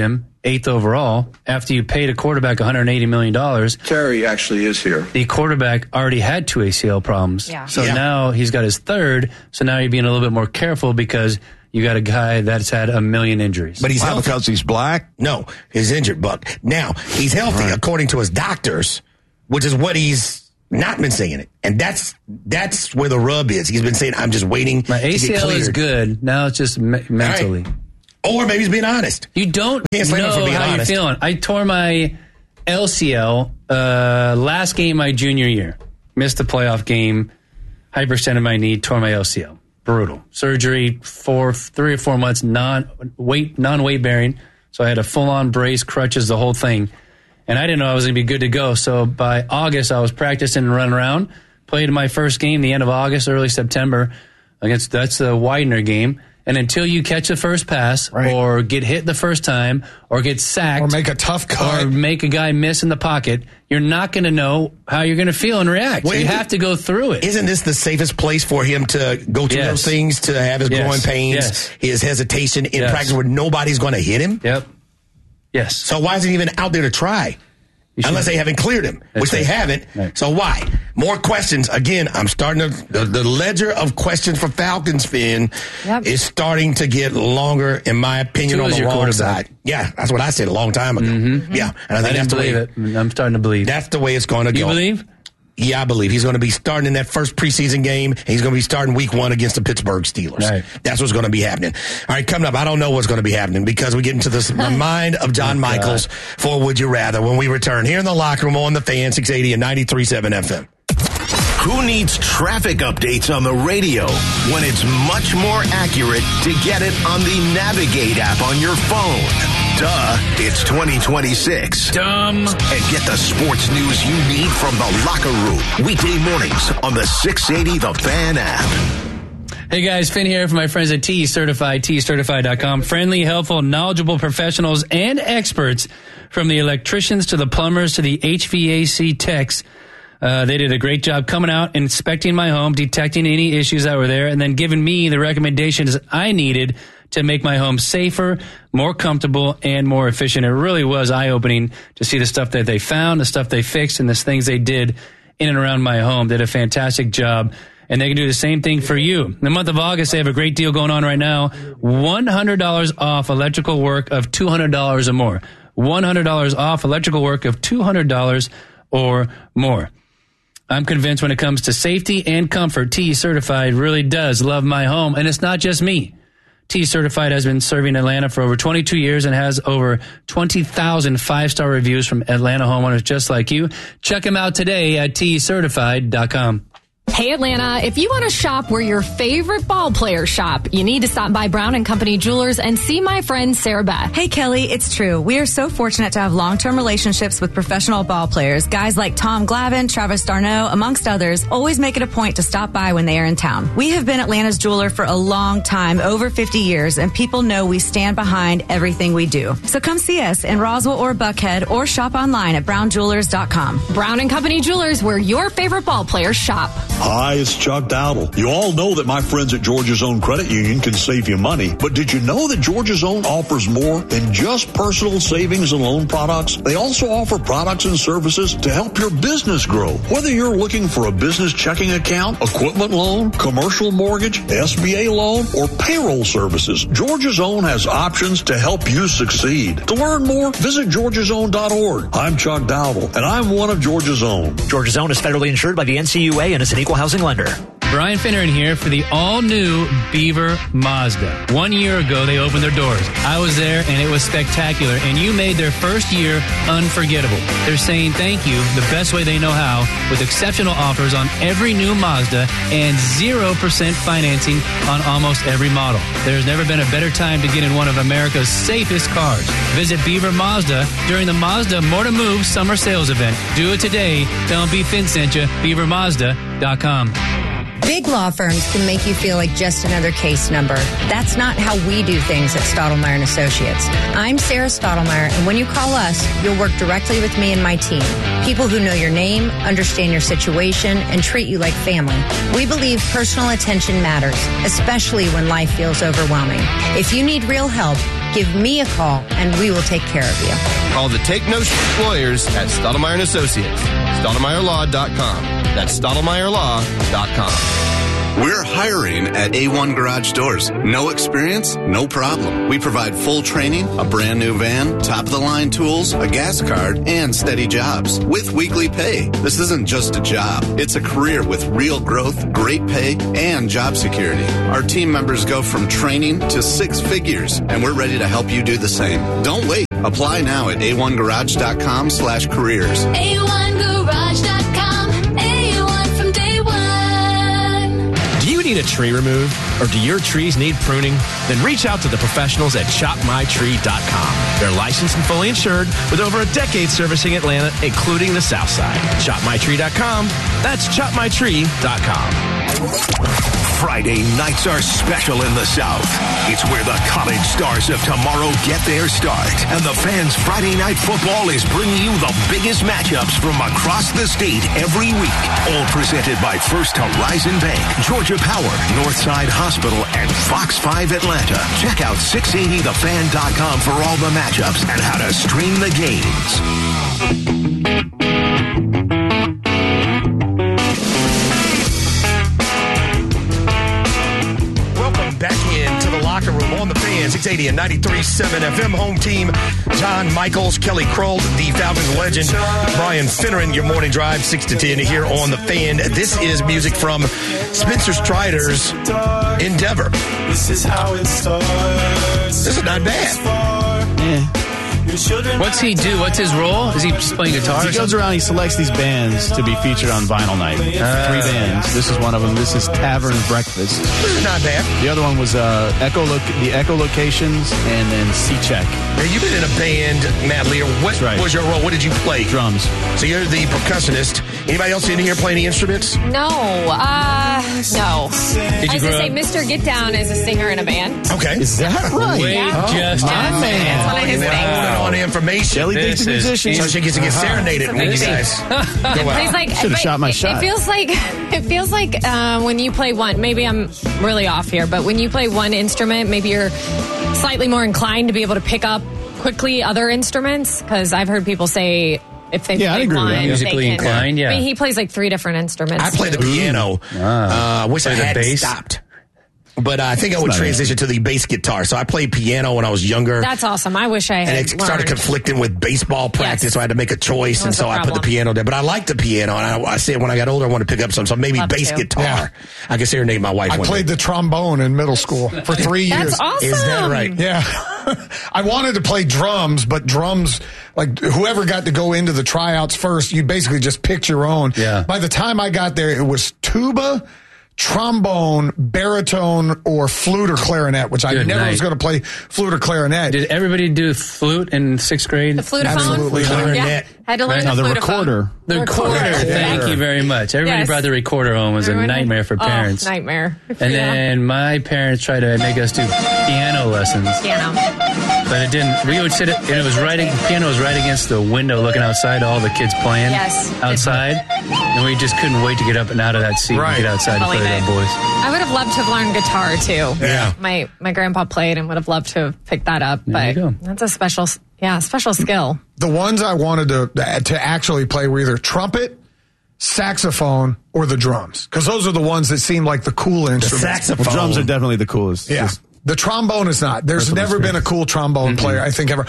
B: eighth overall, after you paid a quarterback one hundred eighty million dollars.
O: Terry actually is here.
B: The quarterback already had two A C L problems.
O: Yeah.
B: So
O: Yeah.
B: now he's got his third. So now you're being a little bit more careful because you got a guy that's had a million injuries.
C: But he's healthy. Because he's black? No, he's injured, Buck. Now, he's healthy right. according to his doctors, which is what he's not been saying it. And that's that's where the rub is. He's been saying, I'm just waiting
B: My
C: to
B: A C L
C: get cleared.
B: is good. Now it's just me- mentally.
C: Right. Or maybe he's being honest.
B: You don't
C: Can't blame him
B: know
C: for being
B: how
C: honest.
B: you're feeling. I tore my L C L uh, last game my junior year. Missed the playoff game. Hyperextended my knee. Tore my L C L. Brutal. Surgery, four, three or four months, non weight, non weight bearing. So I had a full on brace, crutches, the whole thing. And I didn't know I was going to be good to go. So by August, I was practicing and running around. Played my first game the end of August, early September against that's the Widener game. And until you catch the first pass, right. or get hit the first time, or get sacked,
A: or make a tough cut,
B: or make a guy miss in the pocket, you're not going to know how you're going to feel and react.
C: Well,
B: you have to go through it.
C: Isn't this the safest place for him to go through
B: Yes.
C: those things, to have his
B: Yes.
C: growing pains,
B: Yes.
C: his hesitation in
B: Yes.
C: practice where nobody's going to hit him?
B: Yep. Yes.
C: So why isn't he even out there to try? Unless they haven't cleared him,
B: That's
C: which they
B: right.
C: haven't.
B: Right.
C: So why? More questions. Again, I'm starting to, the, the ledger of questions for Falcons fan
D: Yep.
C: is starting to get longer, in my opinion,
B: Tua
C: on
B: is
C: the
B: your
C: wrong
B: quarterback.
C: side. Yeah, that's what I said a long time ago.
B: Mm-hmm.
C: Yeah. And I think
B: I
C: that's
B: didn't
C: the way,
B: believe it. I'm starting to believe.
C: That's the way it's going to go.
B: You believe?
C: Yeah, I believe he's going to be starting in that first preseason game. And he's going to be starting week one against the Pittsburgh Steelers.
B: Right.
C: That's what's going to be happening. All right, coming up, I don't know what's going to be happening because we get into this, the mind of John
B: Oh,
C: Michaels for Would You Rather when we return here in the locker room on the Fan six eighty and ninety-three point seven F M.
G: Who needs traffic updates on the radio when it's much more accurate to get it on the Navigate app on your phone? Duh, it's twenty twenty-six.
B: Dumb.
G: And get the sports news you need from the locker room. Weekday mornings on the six eighty The Fan app.
B: Hey guys, Finn here from my friends at T E Certified, T E Certified dot com. Friendly, helpful, knowledgeable professionals and experts, from the electricians to the plumbers to the H V A C techs. Uh, they did a great job coming out, inspecting my home, detecting any issues that were there, and then giving me the recommendations I needed to make my home safer, more comfortable, and more efficient. It really was eye-opening to see the stuff that they found, the stuff they fixed, and the things they did in and around my home. They did a fantastic job. And they can do the same thing for you. In the month of August, they have a great deal going on right now. one hundred dollars off electrical work of two hundred dollars or more. one hundred dollars off electrical work of two hundred dollars or more. I'm convinced when it comes to safety and comfort, T E Certified really does love my home. And it's not just me. T E Certified has been serving Atlanta for over twenty-two years and has over twenty thousand five-star reviews from Atlanta homeowners just like you. Check them out today at T E Certified dot com.
D: Hey Atlanta, if you want to shop where your favorite ball players shop, you need to stop by Brown and Company Jewelers and see my friend Sarah Beth.
P: Hey Kelly, it's true. We are so fortunate to have long-term relationships with professional ball players. Guys like Tom Glavine, Travis Darno, amongst others, always make it a point to stop by when they are in town. We have been Atlanta's jeweler for a long time, over fifty years, and people know we stand behind everything we do. So come see us in Roswell or Buckhead or shop online at brown jewelers dot com.
D: Brown and Company Jewelers, where your favorite ball players shop.
Q: Hi, it's Chuck Dowdle. You all know that my friends at Georgia's Own Credit Union can save you money, but did you know that Georgia's Own offers more than just personal savings and loan products? They also offer products and services to help your business grow. Whether you're looking for a business checking account, equipment loan, commercial mortgage, S B A loan, or payroll services, Georgia's Own has options to help you succeed. To learn more, visit georgias own dot org. I'm Chuck Dowdle, and I'm one of Georgia's Own.
R: Georgia's Own is federally insured by the N C U A and is an equal housing lender.
B: Brian Finneran here for the all-new Beaver Mazda. One year ago, they opened their doors. I was there, and it was spectacular, and you made their first year unforgettable. They're saying thank you the best way they know how, with exceptional offers on every new Mazda and zero percent financing on almost every model. There's never been a better time to get in one of America's safest cars. Visit Beaver Mazda during the Mazda More to Move summer sales event. Do it today. Tell them B. Finn sent you. beaver mazda dot com.
O: Big law firms can make you feel like just another case number. That's not how we do things at Stottlemyre and Associates. I'm Sarah Stottlemyre, and when you call us, you'll work directly with me and my team. People who know your name, understand your situation, and treat you like family. We believe personal attention matters, especially when life feels overwhelming. If you need real help, give me a call, and we will take care of you.
S: Call the Take No Shit Lawyers at Stottlemyre and Associates. Stottlemyre Law dot com. That's Stottlemyre Law dot com.
T: We're hiring at A one Garage Doors. No experience? No problem. We provide full training, a brand new van, top-of-the-line tools, a gas card, and steady jobs with weekly pay. This isn't just a job. It's a career with real growth, great pay, and job security. Our team members go from training to six figures, and we're ready to help you do the same. Don't wait. Apply now at A one Garage dot com slash careers.
U: A one Garage dot com. A one from day one.
V: Do you need a tree removed, or do your trees need pruning? Then reach out to the professionals at chop my tree dot com. They're licensed and fully insured with over a decade servicing Atlanta, including the South Side. chop my tree dot com. That's chop my tree dot com.
G: Friday nights are special in the South. It's where the college stars of tomorrow get their start. And the Fans Friday Night Football is bringing you the biggest matchups from across the state every week. All presented by First Horizon Bank, Georgia Power, Northside Hospital, and Fox five Atlanta. Check out six eighty the fan dot com for all the matchups and how to stream the games.
C: Locker room on the Fan, six eighty and ninety-three point seven F M. Home team, John Michaels, Kelly Kroll, the Falcons legend, Brian Finneran. Your morning drive, six to ten here on the Fan. This is music from Spencer Strider's Endeavor. This is how it starts. This is not bad.
B: Yeah. What's he do? What's his role? Is he just playing guitar?
W: He goes around, he selects these bands to be featured on vinyl night. Uh, Three bands. This is one of them. This is Tavern Breakfast.
C: This is not bad.
W: The other one was uh, Echo Lo- the Echo Locations and then C-Check.
C: Now, you've been in a band, Matt Lear. What right. was your role? What did you play?
W: Drums.
C: So you're the percussionist. Anybody else in here play any instruments?
D: No. Uh, no.
C: Did you
D: I was going to say, Mister Get Down is a singer in a band.
C: Okay.
W: Is that right?
B: Wait,
D: yeah.
B: just
C: oh,
B: a
C: man.
D: That's one of his things.
C: On the information.
W: Shelly dates the musician.
C: So she gets to get
W: uh-huh.
C: serenaded when you guys go out.
D: He's like,
W: should have shot my
D: it,
W: shot.
D: It feels like it feels like uh, when you play one. Maybe I'm really off here, but when you play one instrument, maybe you're slightly more inclined to be able to pick up quickly other instruments. Because I've heard people say if they
W: yeah,
D: play
W: I agree
D: one,
W: with that.
B: Musically
D: can,
B: inclined, yeah.
D: I mean, he plays like three different instruments.
C: I play the piano.
B: Ah.
C: I uh, wish
B: play
C: I
B: the
C: had
B: bass.
C: stopped. But uh, I think I would transition to the bass guitar. So I played piano when I was younger.
D: That's awesome. I wish I had
C: And it started
D: learned.
C: conflicting with baseball practice,
D: Yes.
C: so I had to make a choice. And
D: That's
C: so
D: the
C: I put the
D: problem.
C: piano there. But I like the piano. And I, I said when I got older, I wanted to pick up some. So maybe
D: Love
C: bass
D: to.
C: guitar.
A: Yeah.
C: I can serenade my wife
A: I
C: one
A: played
C: day.
A: the trombone in middle school for three years.
D: That's awesome.
C: Is that right?
A: Yeah. I wanted to play drums, but drums, like whoever got to go into the tryouts first, you basically just picked your own.
B: Yeah.
A: By the time I got there, it was tuba, trombone, baritone, or flute or clarinet, which I
B: Good
A: never
B: night.
A: was going to play flute or clarinet.
B: Did everybody do flute in sixth grade?
D: The flutophone?
A: Absolutely.
D: Yeah.
C: Clarinet.
D: Had to learn
B: Right.
D: the
W: No, the
D: flutophone.
W: recorder.
B: The recorder. Thank you very much. Everybody
D: Yes.
B: brought the recorder home. It was a
D: Everyone-
B: nightmare for
D: Oh,
B: parents.
D: nightmare.
B: And
D: Yeah.
B: then my parents tried to make us do piano lessons,
D: Piano.
B: but it didn't. We would sit, and it was right. The piano was right against the window, looking outside. All the kids playing
D: Yes.
B: outside, and we just couldn't wait to get up and out of that seat
A: Right.
B: and get outside and
D: Probably
B: play with
D: did.
B: our boys.
D: I would have loved to have learned guitar too.
C: Yeah.
D: My my grandpa played and would have loved to have picked that up.
B: There you
D: but
B: go.
D: that's a special, yeah, special skill.
A: The ones I wanted to to actually play were either trumpet, saxophone, or the drums, because those are the ones that seem like the cool instruments.
C: saxophone.
W: Well, drums are definitely the coolest.
A: Yeah.
W: Just-
A: The trombone is not. There's
W: Personal
A: never been a
W: experience.
A: cool trombone player, I think, ever.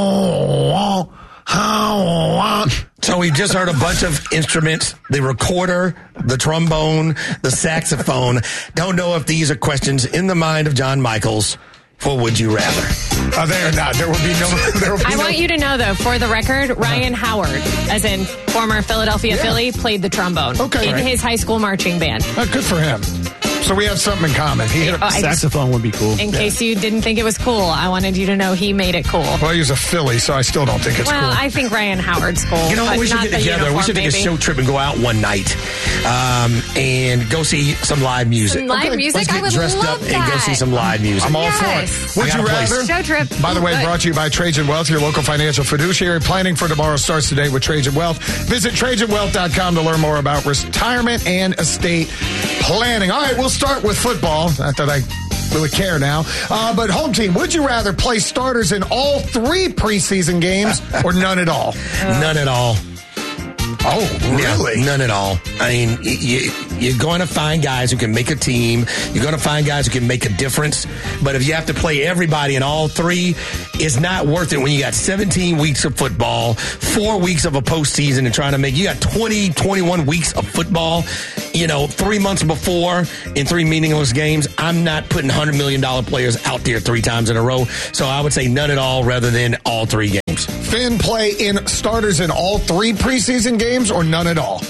C: So we just heard a bunch of instruments, the recorder, the trombone, the saxophone. Don't know if these are questions in the mind of John Michaels for Would You Rather.
A: Uh, there, not. There will be no. There will be
D: I
A: no,
D: want you to know, though, for the record, Ryan Howard, as in former Philadelphia Philly, played the trombone
A: Okay.
D: in
A: Right.
D: his high school marching band.
A: Uh, good for him. So we have something in common. He hit a
D: Oh, I just-
W: Saxophone would be cool.
D: In case you didn't think it was cool, I wanted you to know he made it cool.
A: Well, he was a Philly, so I still don't think it's
D: well,
A: cool.
D: I think Ryan Howard's cool.
C: You know what?
D: but
C: We should
D: not
C: get
D: the
C: together. We
D: uniform,
C: should take
D: maybe.
C: a show trip and go out one night um, and go see some live music.
D: Some live
C: Okay.
D: music?
C: Let's get
D: I would
C: dressed
D: love
C: up and go
D: that.
C: see some live music.
A: I'm all
D: Yes.
A: for it. Would
C: I got
A: you
C: a place.
A: rather?
D: Show trip.
A: By the
D: Ooh,
A: way,
D: good.
A: brought to you by Trajan Wealth, your local financial fiduciary. Planning for tomorrow starts today with Trajan Wealth. Visit Trajan Wealth dot com to learn more about retirement and estate planning. All right, we'll start with football. Not that I really care now. Uh, but home team, would you rather play starters in all three preseason games or none at all?
C: None at all.
A: Oh, really?
C: Yeah, none at all. I mean, you, you're going to find guys who can make a team. You're going to find guys who can make a difference. But if you have to play everybody in all three, it's not worth it when you got seventeen weeks of football, four weeks of a postseason, and trying to make, you got twenty, twenty-one weeks of football, you know, three months before in three meaningless games. I'm not putting one hundred million dollars players out there three times in a row. So I would say none at all rather than all three games.
A: Finn play in starters in all three preseason games or none at all?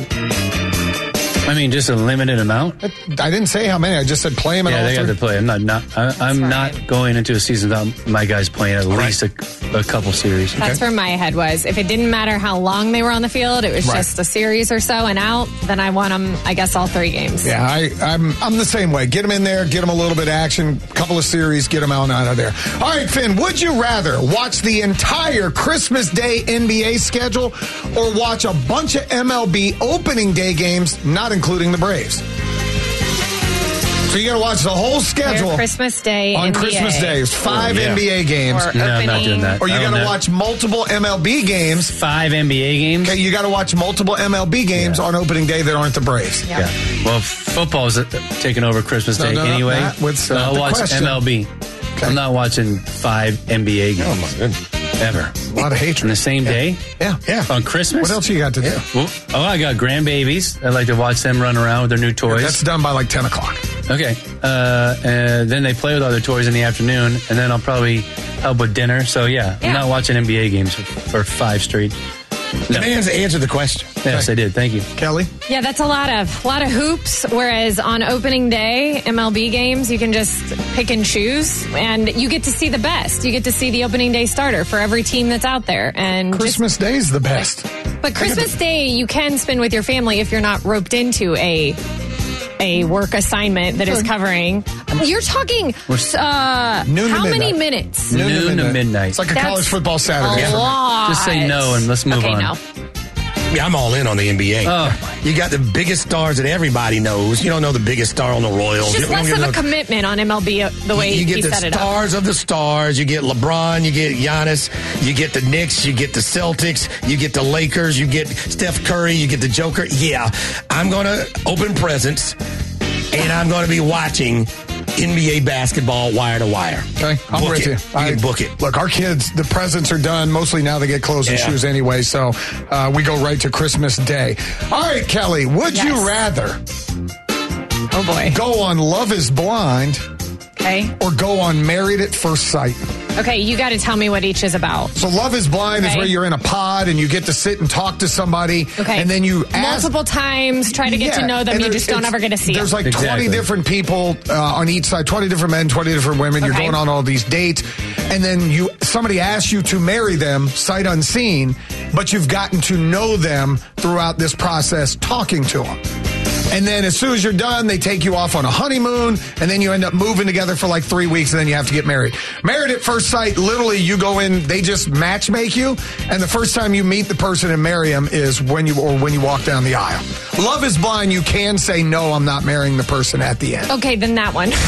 B: I mean, just a limited amount.
A: I didn't say how many. I just said play them in
B: Yeah,
A: all
B: they
A: three.
B: got to play. I'm not. not I, I'm not going into a season without my guys playing at least a, a couple series.
D: That's where my head was. If it didn't matter how long they were on the field, it was
A: Right.
D: just a series or so and out, then I want them, I guess, all three games.
A: Yeah, I, I'm I'm the same way. Get them in there, get them a little bit of action, couple of series, get them out, out of there. All right, Finn, would you rather watch the entire Christmas Day N B A schedule or watch a bunch of M L B opening day games, not including the Braves? So you got to watch the whole schedule
D: Their Christmas Day
A: on
D: N B A.
A: Christmas Day. It's five
B: Oh, yeah.
A: N B A games.
D: Or
B: No, I'm not doing that.
A: Or you
B: I
A: got
B: don't
A: to
B: know.
A: watch multiple M L B games.
B: Five N B A games.
A: Okay, you got to watch multiple M L B games
B: Yeah.
A: on opening day that aren't the Braves.
D: Yeah.
B: Yeah. Well, football's taking over Christmas
A: No,
B: Day
A: no, no,
B: anyway.
A: that was
B: so
A: not
B: I'll
A: the
B: watch
A: question.
B: M L B. I'm not watching five N B A games.
C: Oh, my goodness.
B: Ever.
A: A lot of hatred.
B: On the same day?
A: Yeah.
C: Yeah.
B: On Christmas?
A: What else you got to do?
B: Well, oh, I got grandbabies. I like to watch them run around with their new toys.
A: That's done by like ten o'clock.
B: Okay. Uh, and then they play with other toys in the afternoon, and then I'll probably help with dinner. So, yeah,
D: Yeah.
B: I'm not watching N B A games for, for five straight.
C: The man's answered the question.
B: Yes, I did. Thank you.
A: Kelly?
D: Yeah, that's a lot of lot of hoops. Whereas on opening day, M L B games, you can just pick and choose, and you get to see the best. You get to see the opening day starter for every team that's out there. And just-
A: Christmas Day is the best.
D: but Christmas Day, you can spend with your family if you're not roped into a a work assignment that is covering. You're talking uh,
A: Noon to
D: how many
A: midnight.
D: minutes?
B: Noon, Noon to midnight.
A: It's like a
D: That's
A: college football Saturday.
D: a
A: for me.
D: lot.
B: Just say no and let's move
D: okay,
B: on.
D: No.
C: Yeah, I'm all in on the N B A.
B: Oh.
C: You got the biggest stars that everybody knows. You don't know the biggest star on the Royals.
D: It's
C: You
D: just
C: don't
D: less of
C: know-
D: a commitment on M L B uh, the way
C: you get
D: he
C: the
D: set it up.
C: stars of the stars. You get LeBron. You get Giannis. You get the Knicks. You get the Celtics. You get the Lakers. You get Steph Curry. You get the Joker. Yeah, I'm going to open presents, and I'm going to be watching N B A basketball wire to wire.
A: Okay, I'm
C: book
A: with
C: it.
A: you.
C: You can book it.
A: Look, our kids, the presents are done. Mostly now they get clothes and
C: Yeah.
A: shoes anyway, so uh, we go right to Christmas Day. All right, Kelly, would you
D: Yes.
A: rather
D: Oh boy.
A: go on Love is Blind
D: Okay.
A: or go on Married at First Sight?
D: Okay, you got to tell me what each is about.
A: So Love is Blind is
D: Okay.
A: where you're in a pod and you get to sit and talk to somebody,
D: Okay.
A: and then you ask
D: multiple times, try to get
A: Yeah,
D: to know them.
A: and
D: You
A: there-
D: just don't
A: it's-
D: ever get to see
A: There's
D: them.
A: like twenty
B: Exactly.
A: different people uh, on each side, twenty different men, twenty different women. You're
D: Okay.
A: going on all these dates, and then you somebody asks you to marry them sight unseen, but you've gotten to know them throughout this process, talking to them. And then as soon as you're done, they take you off on a honeymoon, and then you end up moving together for like three weeks, and then you have to get married. Married at First Sight, literally, you go in, they just match make you, and the first time you meet the person and marry them is when you or when you walk down the aisle. Love is Blind, you can say no, I'm not marrying the person at the end.
D: Okay, then that one.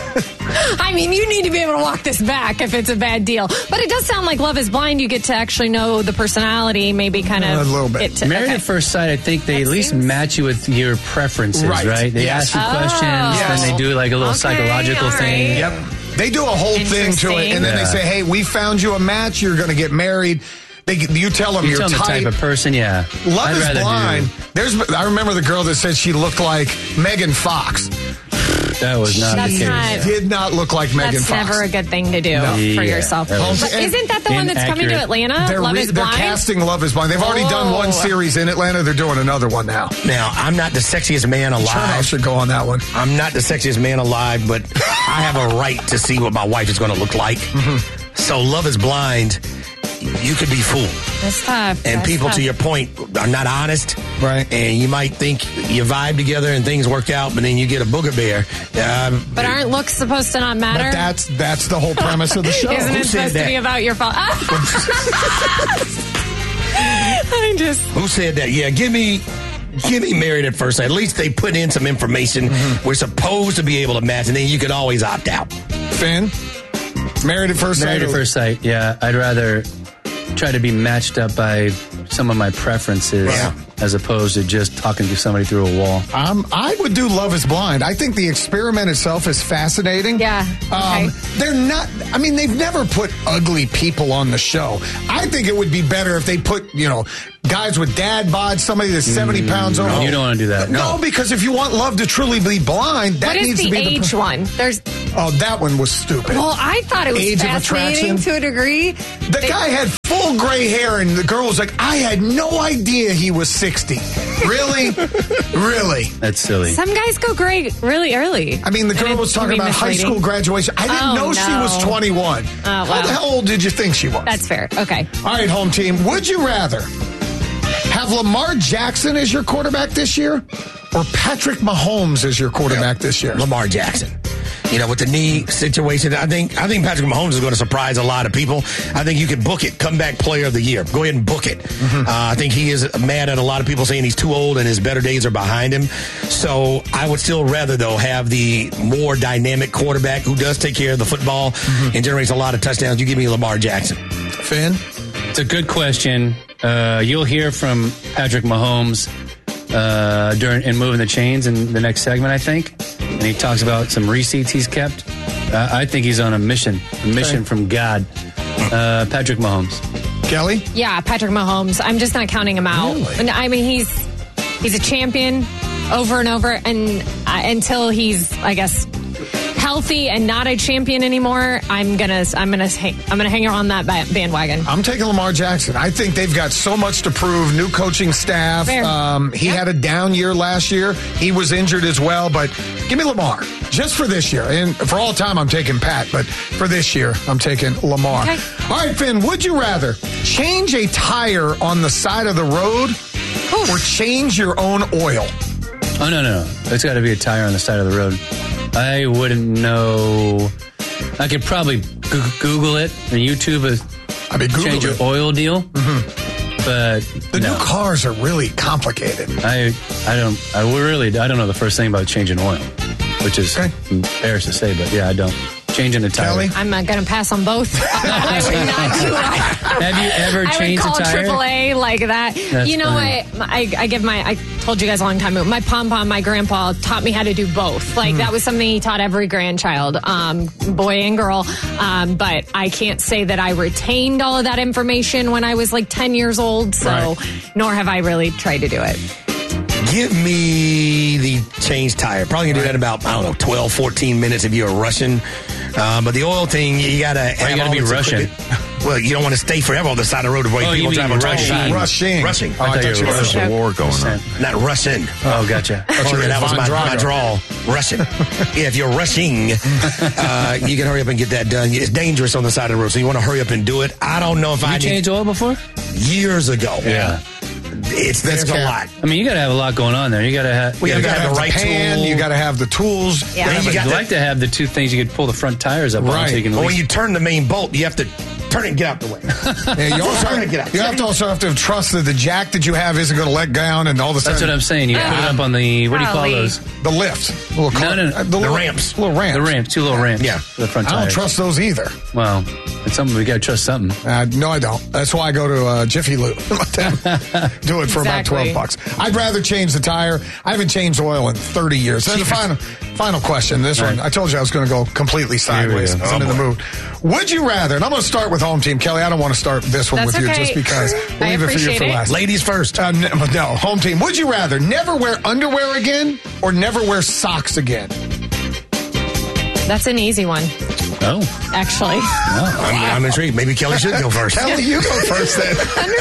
D: I mean, you need to be able to walk this back if it's a bad deal. But it does sound like Love is Blind. You get to actually know the personality, maybe kind of
A: A little bit.
D: Get to,
B: Married
D: okay.
B: at First Sight, I think they at least match you with your preferences,
A: Right.
B: right? They
A: Yes.
B: ask you
D: Oh.
B: questions,
A: Yes.
B: then they do like a little
D: Okay,
B: psychological
D: all
B: thing.
D: right.
A: Yep. They do a whole thing to it,
D: Interesting.
A: and then
B: Yeah.
A: they say, hey, we found you a match, you're going to get married. They, you tell them
B: You
A: you're
B: tell them the
A: type.
B: type of person, yeah.
A: Love
B: I'd
A: is
B: rather
A: Blind.
B: do-
A: There's, I remember the girl that said she looked like Megan Fox.
B: That was not
D: That's
B: the case.
D: not-
A: Did not look like Megan
D: That's
A: Fox.
D: never a good thing to do
A: No.
D: for
B: Yeah,
D: yourself.
B: that was
D: But isn't that the one that's coming to
B: inaccurate.
D: Atlanta?
A: They're,
D: Love
A: re-
D: is
A: they're
D: Blind?
A: casting Love is Blind. They've already done one
D: Oh.
A: series in Atlanta. They're doing another one now.
C: Now, I'm not the sexiest man
A: Chernow
C: alive.
A: should go on that one.
C: I'm not the sexiest man alive, but I have a right to see what my wife is going to look like.
A: Mm-hmm.
C: So, Love is Blind, you could be fooled.
D: That's tough.
C: And
D: That's
C: people,
D: tough.
C: to your point, are not honest.
A: Right.
C: And you might think you vibe together and things work out, but then you get a booger bear. Um,
D: But aren't looks supposed to not matter?
A: But that's that's the whole premise of the show.
D: Isn't
C: Who
D: it
C: said
D: supposed to
C: that?
D: be about your fault? I just.
C: Who said that? Yeah, give me. Give me Married at First Sight. At least they put in some information.
A: Mm-hmm.
C: We're supposed to be able to match, and then you could always opt out.
A: Finn, Married at First Sight.
B: Married at First Sight, yeah. I'd rather try to be matched up by some of my preferences
A: Yeah.
B: as opposed to just talking to somebody through a wall.
A: Um, I would do Love is Blind. I think the experiment itself is fascinating.
D: Yeah.
A: Um,
D: Okay.
A: They're not, I mean, they've never put ugly people on the show. I think it would be better if they put, you know, guys with dad bods, somebody that's seventy pounds over.
B: You don't want to do that.
A: No, because if you want Love to truly be blind, that
D: What is
A: needs
D: the
A: to be
D: age
A: the.
D: one? There's.
A: Oh, that one was stupid.
D: Well, I thought it was
A: Age of
D: fascinating
A: attraction.
D: to a degree.
A: The guy had full gray hair, and the girl was like, I had no idea he was sixty. Really? Really?
B: That's silly.
D: Some guys go gray really early.
A: I mean, the
D: And
A: girl
D: it
A: was
D: can
A: talking
D: be
A: about high
D: misleading.
A: school graduation. I didn't
D: Oh,
A: know she
D: no.
A: was twenty-one.
D: wow.
A: How the hell old did you think she was?
D: That's fair. Okay.
A: All right, home team. Would you rather have Lamar Jackson as your quarterback this year or Patrick Mahomes as your quarterback this year?
C: Lamar Jackson. You know, with the knee situation, I think I think Patrick Mahomes is going to surprise a lot of people. I think you could book it, comeback player of the year. Go ahead and book it.
A: Mm-hmm.
C: Uh, I think he is mad at a lot of people saying he's too old and his better days are behind him. So I would still rather, though, have the more dynamic quarterback who does take care of the football
A: Mm-hmm.
C: and generates a lot of touchdowns. You give me Lamar Jackson.
A: Finn?
B: It's a good question. Uh, you'll hear from Patrick Mahomes uh, during in Moving the Chains in the next segment, I think. And he talks about some receipts he's kept. Uh, I think he's on a mission, a mission
A: Okay.
B: from God. Uh, Patrick Mahomes.
A: Kelly?
D: Yeah, Patrick Mahomes. I'm just not counting him out.
A: Really?
D: And I mean, he's he's a champion over and over, and uh, until he's, I guess, healthy and not a champion anymore, I'm gonna I'm gonna hang, I'm gonna hang on that ba- bandwagon.
A: I'm taking Lamar Jackson. I think they've got so much to prove. New coaching staff.
D: Fair.
A: Um, he
D: Yep.
A: had a down year last year. He was injured as well. But give me Lamar just for this year. And for all time, I'm taking Pat. But for this year, I'm taking Lamar.
D: Okay.
A: All right, Finn. Would you rather change a tire on the side of the road or change your own oil?
B: Oh, no, no, no. It's got to be a tire on the side of the road. I wouldn't know. I could probably go- Google it and YouTube it.
A: I mean, Google
B: change
A: it.
B: your oil deal.
A: Mm-hmm.
B: But
A: The
B: no.
A: new cars are really complicated.
B: I I don't I really I don't know the first thing about changing oil, which is embarrassed to say, but yeah, I don't. Changing a tire.
A: Kelly?
D: I'm uh, going to pass on both. I would not do it.
B: Have you ever
D: I would
B: changed
D: call
B: a tire?
D: triple A like that.
B: That's
D: you know
B: funny.
D: what? I, I give my, I told you guys a long time ago, my pom pom, my grandpa taught me how to do both. Like
B: Hmm.
D: that was something he taught every grandchild, um, boy and girl. Um, but I can't say that I retained all of that information when I was like ten years old. So,
C: Right.
D: nor have I really tried to do it.
C: Give me the change tire. Probably gonna do that in about, I don't know, twelve, fourteen minutes if you're rushing. Uh, but the oil thing, you gotta have
B: you gotta
C: all
B: be
C: this
B: rushing?
C: equipment. Well, you don't want to stay forever on the side of the road where
B: Oh,
C: people
B: you
C: drive
B: mean
C: on track
B: rushing.
C: side.
A: Rushing.
C: Rushing.
A: Oh, I thought you were
B: There's
A: rushing.
B: a war going on.
C: Not rushing.
B: Oh, gotcha.
A: Thought you were
C: that was my,
A: Von
C: my
A: Drago.
C: draw. Rushing. Yeah, if you're rushing, uh, you can hurry up and get that done. It's dangerous on the side of the road, so you want to hurry up and do it. I don't know if
B: Have
C: I
B: you
C: need
B: changed oil before?
C: years ago.
B: Yeah.
C: It's there's a lot.
B: I mean, you got to have a lot going on there. You got to have.
A: Well, you,
C: You
A: got to
C: gotta
A: have,
C: have
A: the
C: the right
A: pan.
C: tool.
A: You got to have the tools.
D: Yeah.
C: Then
B: Yeah,
C: you
B: but
C: got
B: you'd
C: the-
B: like to have the two things you could pull the front tires up on,
A: Right.
B: so you can.
C: But
B: at
C: when
B: least-
C: you turn the main bolt, you have to turn it and get out the way.
A: Yeah, you also
C: Turn it, get out.
A: you have to also have to trust that the jack that you have isn't going to let down, and all of a sudden
B: That's what I'm saying. You put it up on the what do you call
D: Golly.
B: those?
A: the lift, little car,
B: No, no, no.
A: uh,
C: The
A: little,
C: ramps.
A: little ramps,
B: The ramps, two little ramps.
C: Yeah.
B: for the front
A: I
B: tires.
A: don't trust those either.
B: Well, it's something we got to trust something.
A: Uh, no, I don't. That's why I go to uh, Jiffy Lube. Let them do it for about
D: Exactly.
A: twelve bucks. I'd rather change the tire. I haven't changed oil in thirty years. Then the final, final question. This one,
B: Right.
A: I told you I was going to go completely sideways.
B: go.
A: I was
C: Oh,
A: in the
C: boy.
A: mood. Would you rather? And I'm going to start with home team. Kelly, I don't want to start this one
D: That's
A: with you
D: okay.
A: just because. We'll
D: I
A: leave it for you
D: appreciate
A: for
D: it.
A: last.
C: Ladies first.
A: Uh, no, no, home team. Would you rather never wear underwear again or never wear socks again?
D: That's an easy one.
B: Oh.
D: Actually.
C: Oh, I'm, I'm intrigued. Maybe Kelly should go first.
A: Kelly, you go first then.
D: one hundred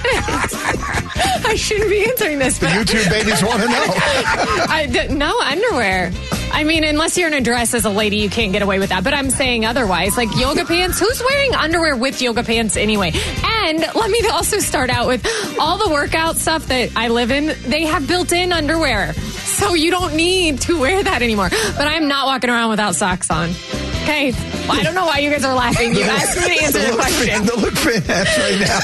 D: percent. I shouldn't be answering this.
A: The
D: but
A: YouTube babies want to know.
D: I d- no underwear. I mean, unless you're in a dress as a lady, you can't get away with that. But I'm saying otherwise. Like yoga pants. Who's wearing underwear with yoga pants anyway? And let me also start out with all the workout stuff that I live in. They have built-in underwear. So you don't need to wear that anymore. But I'm not walking around without socks on. Okay. Well, I don't know why you guys are laughing. You asked me to answer the,
A: the
D: question.
A: The look Finn has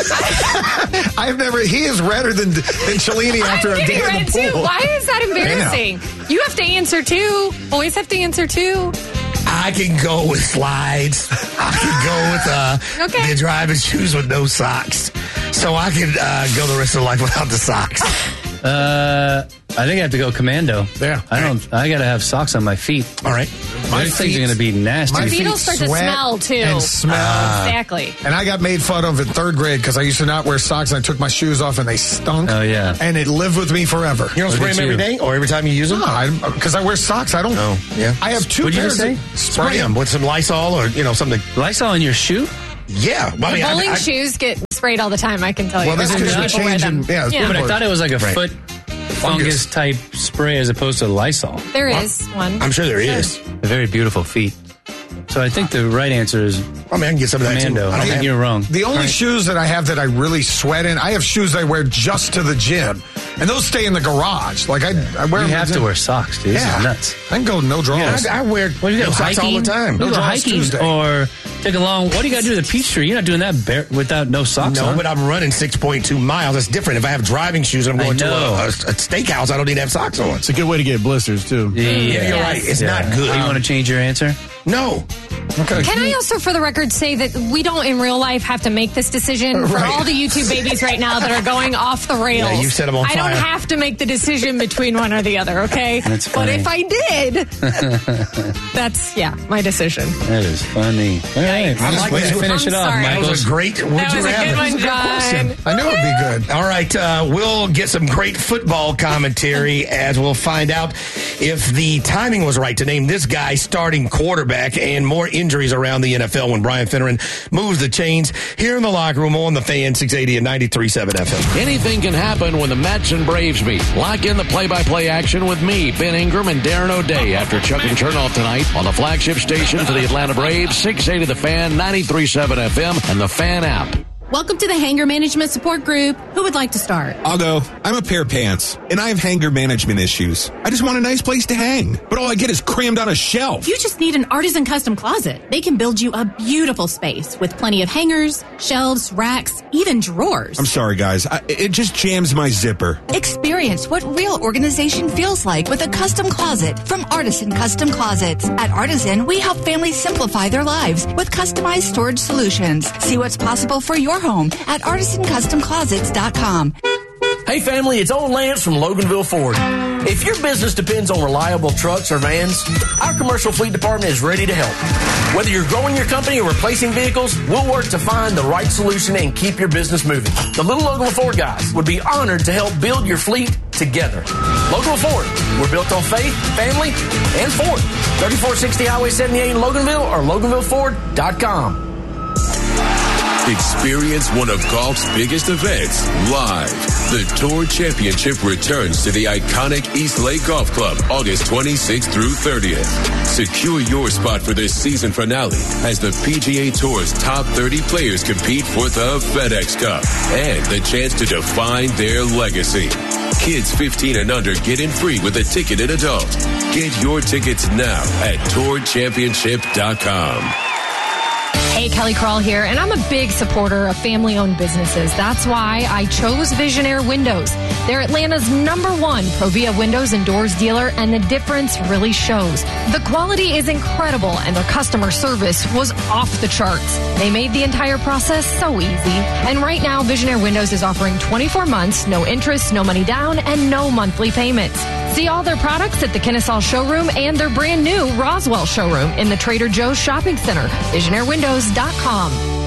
A: right now. I've never. He is redder than than Cellini after
D: I'm
A: a day
D: getting
A: in
D: red
A: the pool.
D: too. Why is that embarrassing? You have to answer too. Boys have to answer too.
C: I can go with slides. I can go with uh,
D: Okay.
C: the driving shoes with no socks. So I can uh, go the rest of the life without the socks.
B: Uh, I think I have to go commando.
C: Yeah.
B: I don't. I gotta have socks on my feet.
C: All right.
A: My
B: Those things
A: feet-
B: are gonna be nasty.
A: my
D: Feet will
A: feet
D: start to
A: sweat
D: smell too.
A: and smell.
D: Exactly.
A: And I got made fun of in third grade because I used to not wear socks and I took my shoes off and they stunk.
B: Oh yeah.
A: And it lived with me forever.
C: You don't spray them every day or every time you use them?
A: No, because I, I wear socks. I don't.
C: Oh, yeah.
A: I have two
B: What'd you
A: pairs.
B: just say?
A: Of,
C: Spray them with some Lysol or, you know, something.
B: Lysol in your shoe?
C: Yeah. Well, I mean, I-
D: Bowling
C: I-
D: shoes get sprayed all the time. I can tell you.
A: Well, that's
D: I
A: because
D: know
A: you're
D: people wear
A: changing.
D: them.
A: Yeah,
B: Yeah, but I thought it was like a
C: Right.
B: foot fungus type spray as opposed to Lysol.
D: There is one.
C: I'm sure there is.
B: Very beautiful feet. So I think the right answer is
C: I mean, I can get some of that
B: commando.
C: too.
B: I
C: I
B: don't
C: don't
B: think you're wrong.
A: The only shoes that I have that I really sweat in, I have shoes I wear just to the gym, and those stay in the garage. Like I, I wear.
B: You
A: them
B: have
A: the
B: to
A: gym.
B: wear socks, dude. This
A: Yeah,
B: is nuts.
A: I can go no drawers.
C: I, I wear
B: What do you
C: no
B: go
C: socks
B: hiking
C: all the time.
B: You
A: No
B: go
A: draws
B: hiking
A: Tuesday.
B: or take a long. What do you got to do to the Peachtree? You're not doing that bare, without no socks
C: No,
B: on.
C: but I'm running six point two miles. That's different. If I have driving shoes and I'm
B: I
C: going to
B: know.
C: a, a, a steakhouse, I don't need to have socks on.
W: It's a good way to get blisters, too.
B: Yeah,
C: Yeah, you're
D: Yes.
C: right. It's
B: Yeah.
C: not good.
B: You want to change your answer?
C: No.
A: Okay.
D: Can I also, for the record, say that we don't in real life have to make this decision for
A: Right.
D: all the YouTube babies right now that are going off the rails?
C: Yeah, you set 'em on
D: I don't
C: fire.
D: have to make the decision between one or the other, okay?
B: That's
D: But
B: funny.
D: if I did, that's, yeah, my decision.
B: That is funny. All right,
C: I like
B: way to
C: that.
B: finish
D: I'm
B: it off,
D: sorry.
C: That
B: Michael.
C: was a great. Would
D: That
C: you
D: was a
C: rather?
D: good one, John.
A: I knew it'd be good.
C: All right, uh, we'll get some great football commentary as we'll find out if the timing was right to name this guy starting quarterback, and more injuries around the N F L when Brian Finneran moves the chains here in the locker room on the Fan six eighty and ninety-three point seven F M.
F: Anything can happen when the Mets and Braves meet. Lock in the play-by-play action with me, Ben Ingram, and Darren O'Day after Chuck and Chernoff tonight on the flagship station for the Atlanta Braves, six eighty The Fan, ninety-three point seven F M, and the Fan app.
H: Welcome to the Hanger Management Support Group. Who would like to start?
I: I'll go. I'm a pair of pants, and I have hanger management issues. I just want a nice place to hang, but all I get is crammed on a shelf.
H: You just need an artisan custom closet. They can build you a beautiful space with plenty of hangers, shelves, racks, even drawers.
I: I'm sorry, guys. I, it just jams my zipper.
X: Experience what real organization feels like with a custom closet from Artisan Custom Closets. At Artisan, we help families simplify their lives with customized storage solutions. See what's possible for your home at artisan custom closets dot com.
Y: Hey family, it's old Lance from Loganville Ford. If your business depends on reliable trucks or vans, our commercial fleet department is ready to help. Whether you're growing your company or replacing vehicles, we'll work to find the right solution and keep your business moving. The Little Loganville Ford guys would be honored to help build your fleet together. Loganville Ford, we're built on faith, family, and Ford. thirty-four sixty Highway seventy-eight in Loganville or loganville ford dot com.
Z: Experience one of golf's biggest events live. The Tour Championship returns to the iconic East Lake Golf Club August twenty-sixth through thirtieth. Secure your spot for this season finale as the P G A Tour's top thirty players compete for the FedEx Cup and the chance to define their legacy. Kids fifteen and under get in free with a ticketed adult. Get your tickets now at tour championship dot com.
D: Hey, Kelly Crawl here, and I'm a big supporter of family-owned businesses. That's why I chose Visionaire Windows. They're Atlanta's number one Provia windows and doors dealer, and the difference really shows. The quality is incredible, and their customer service was off the charts. They made the entire process so easy. And right now, Visionaire Windows is offering twenty-four months, no interest, no money down, and no monthly payments. See all their products at the Kennesaw showroom and their brand new Roswell showroom in the Trader Joe's Shopping Center. visionaire windows dot com.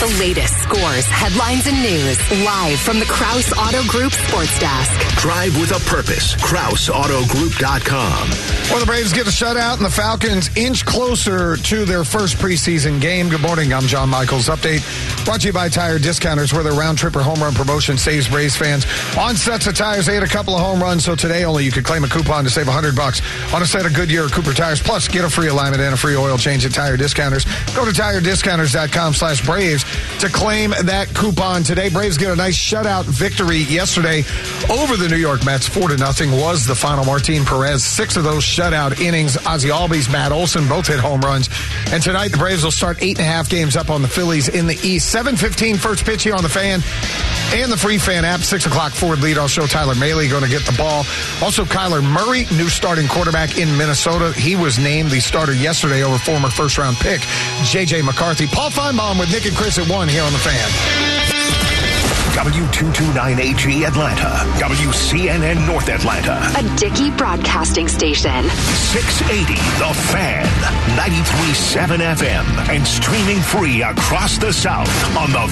E: The latest scores, headlines, and news live from the Krause Auto Group Sports Desk.
G: Drive with a purpose. Krause Auto Group dot com.
A: Well, the Braves get a shutout, and the Falcons inch closer to their first preseason game. Good morning. I'm John Michaels. Update brought to you by Tire Discounters, where their round trip or home run promotion saves Braves fans on sets of tires. They had a couple of home runs, so today only you could claim a coupon to save one hundred bucks on a set of Goodyear or Cooper tires. Plus, get a free alignment and a free oil change at Tire Discounters. Go to tire discounters dot com slash Braves to claim that coupon today. Braves get a nice shutout victory yesterday over the New York Mets. Four to nothing was the final. Martin Perez, six of those shutout innings. Ozzie Albies, Matt Olson both hit home runs. And tonight the Braves will start eight and a half games up on the Phillies in the East. seven fifteen first pitch here on the Fan and the free Fan app. six o'clock forward lead. I'll show Tyler Mahle going to get the ball. Also, Kyler Murray, new starting quarterback in Minnesota. He was named the starter yesterday over former first-round pick J J McCarthy. Paul Feinbaum with Nick and Chris at one here on the Fan.
G: W two twenty-nine A G Atlanta. W C N N North Atlanta.
E: A Dickey broadcasting station.
G: six eighty The Fan. ninety-three point seven F M. And streaming free across the South on the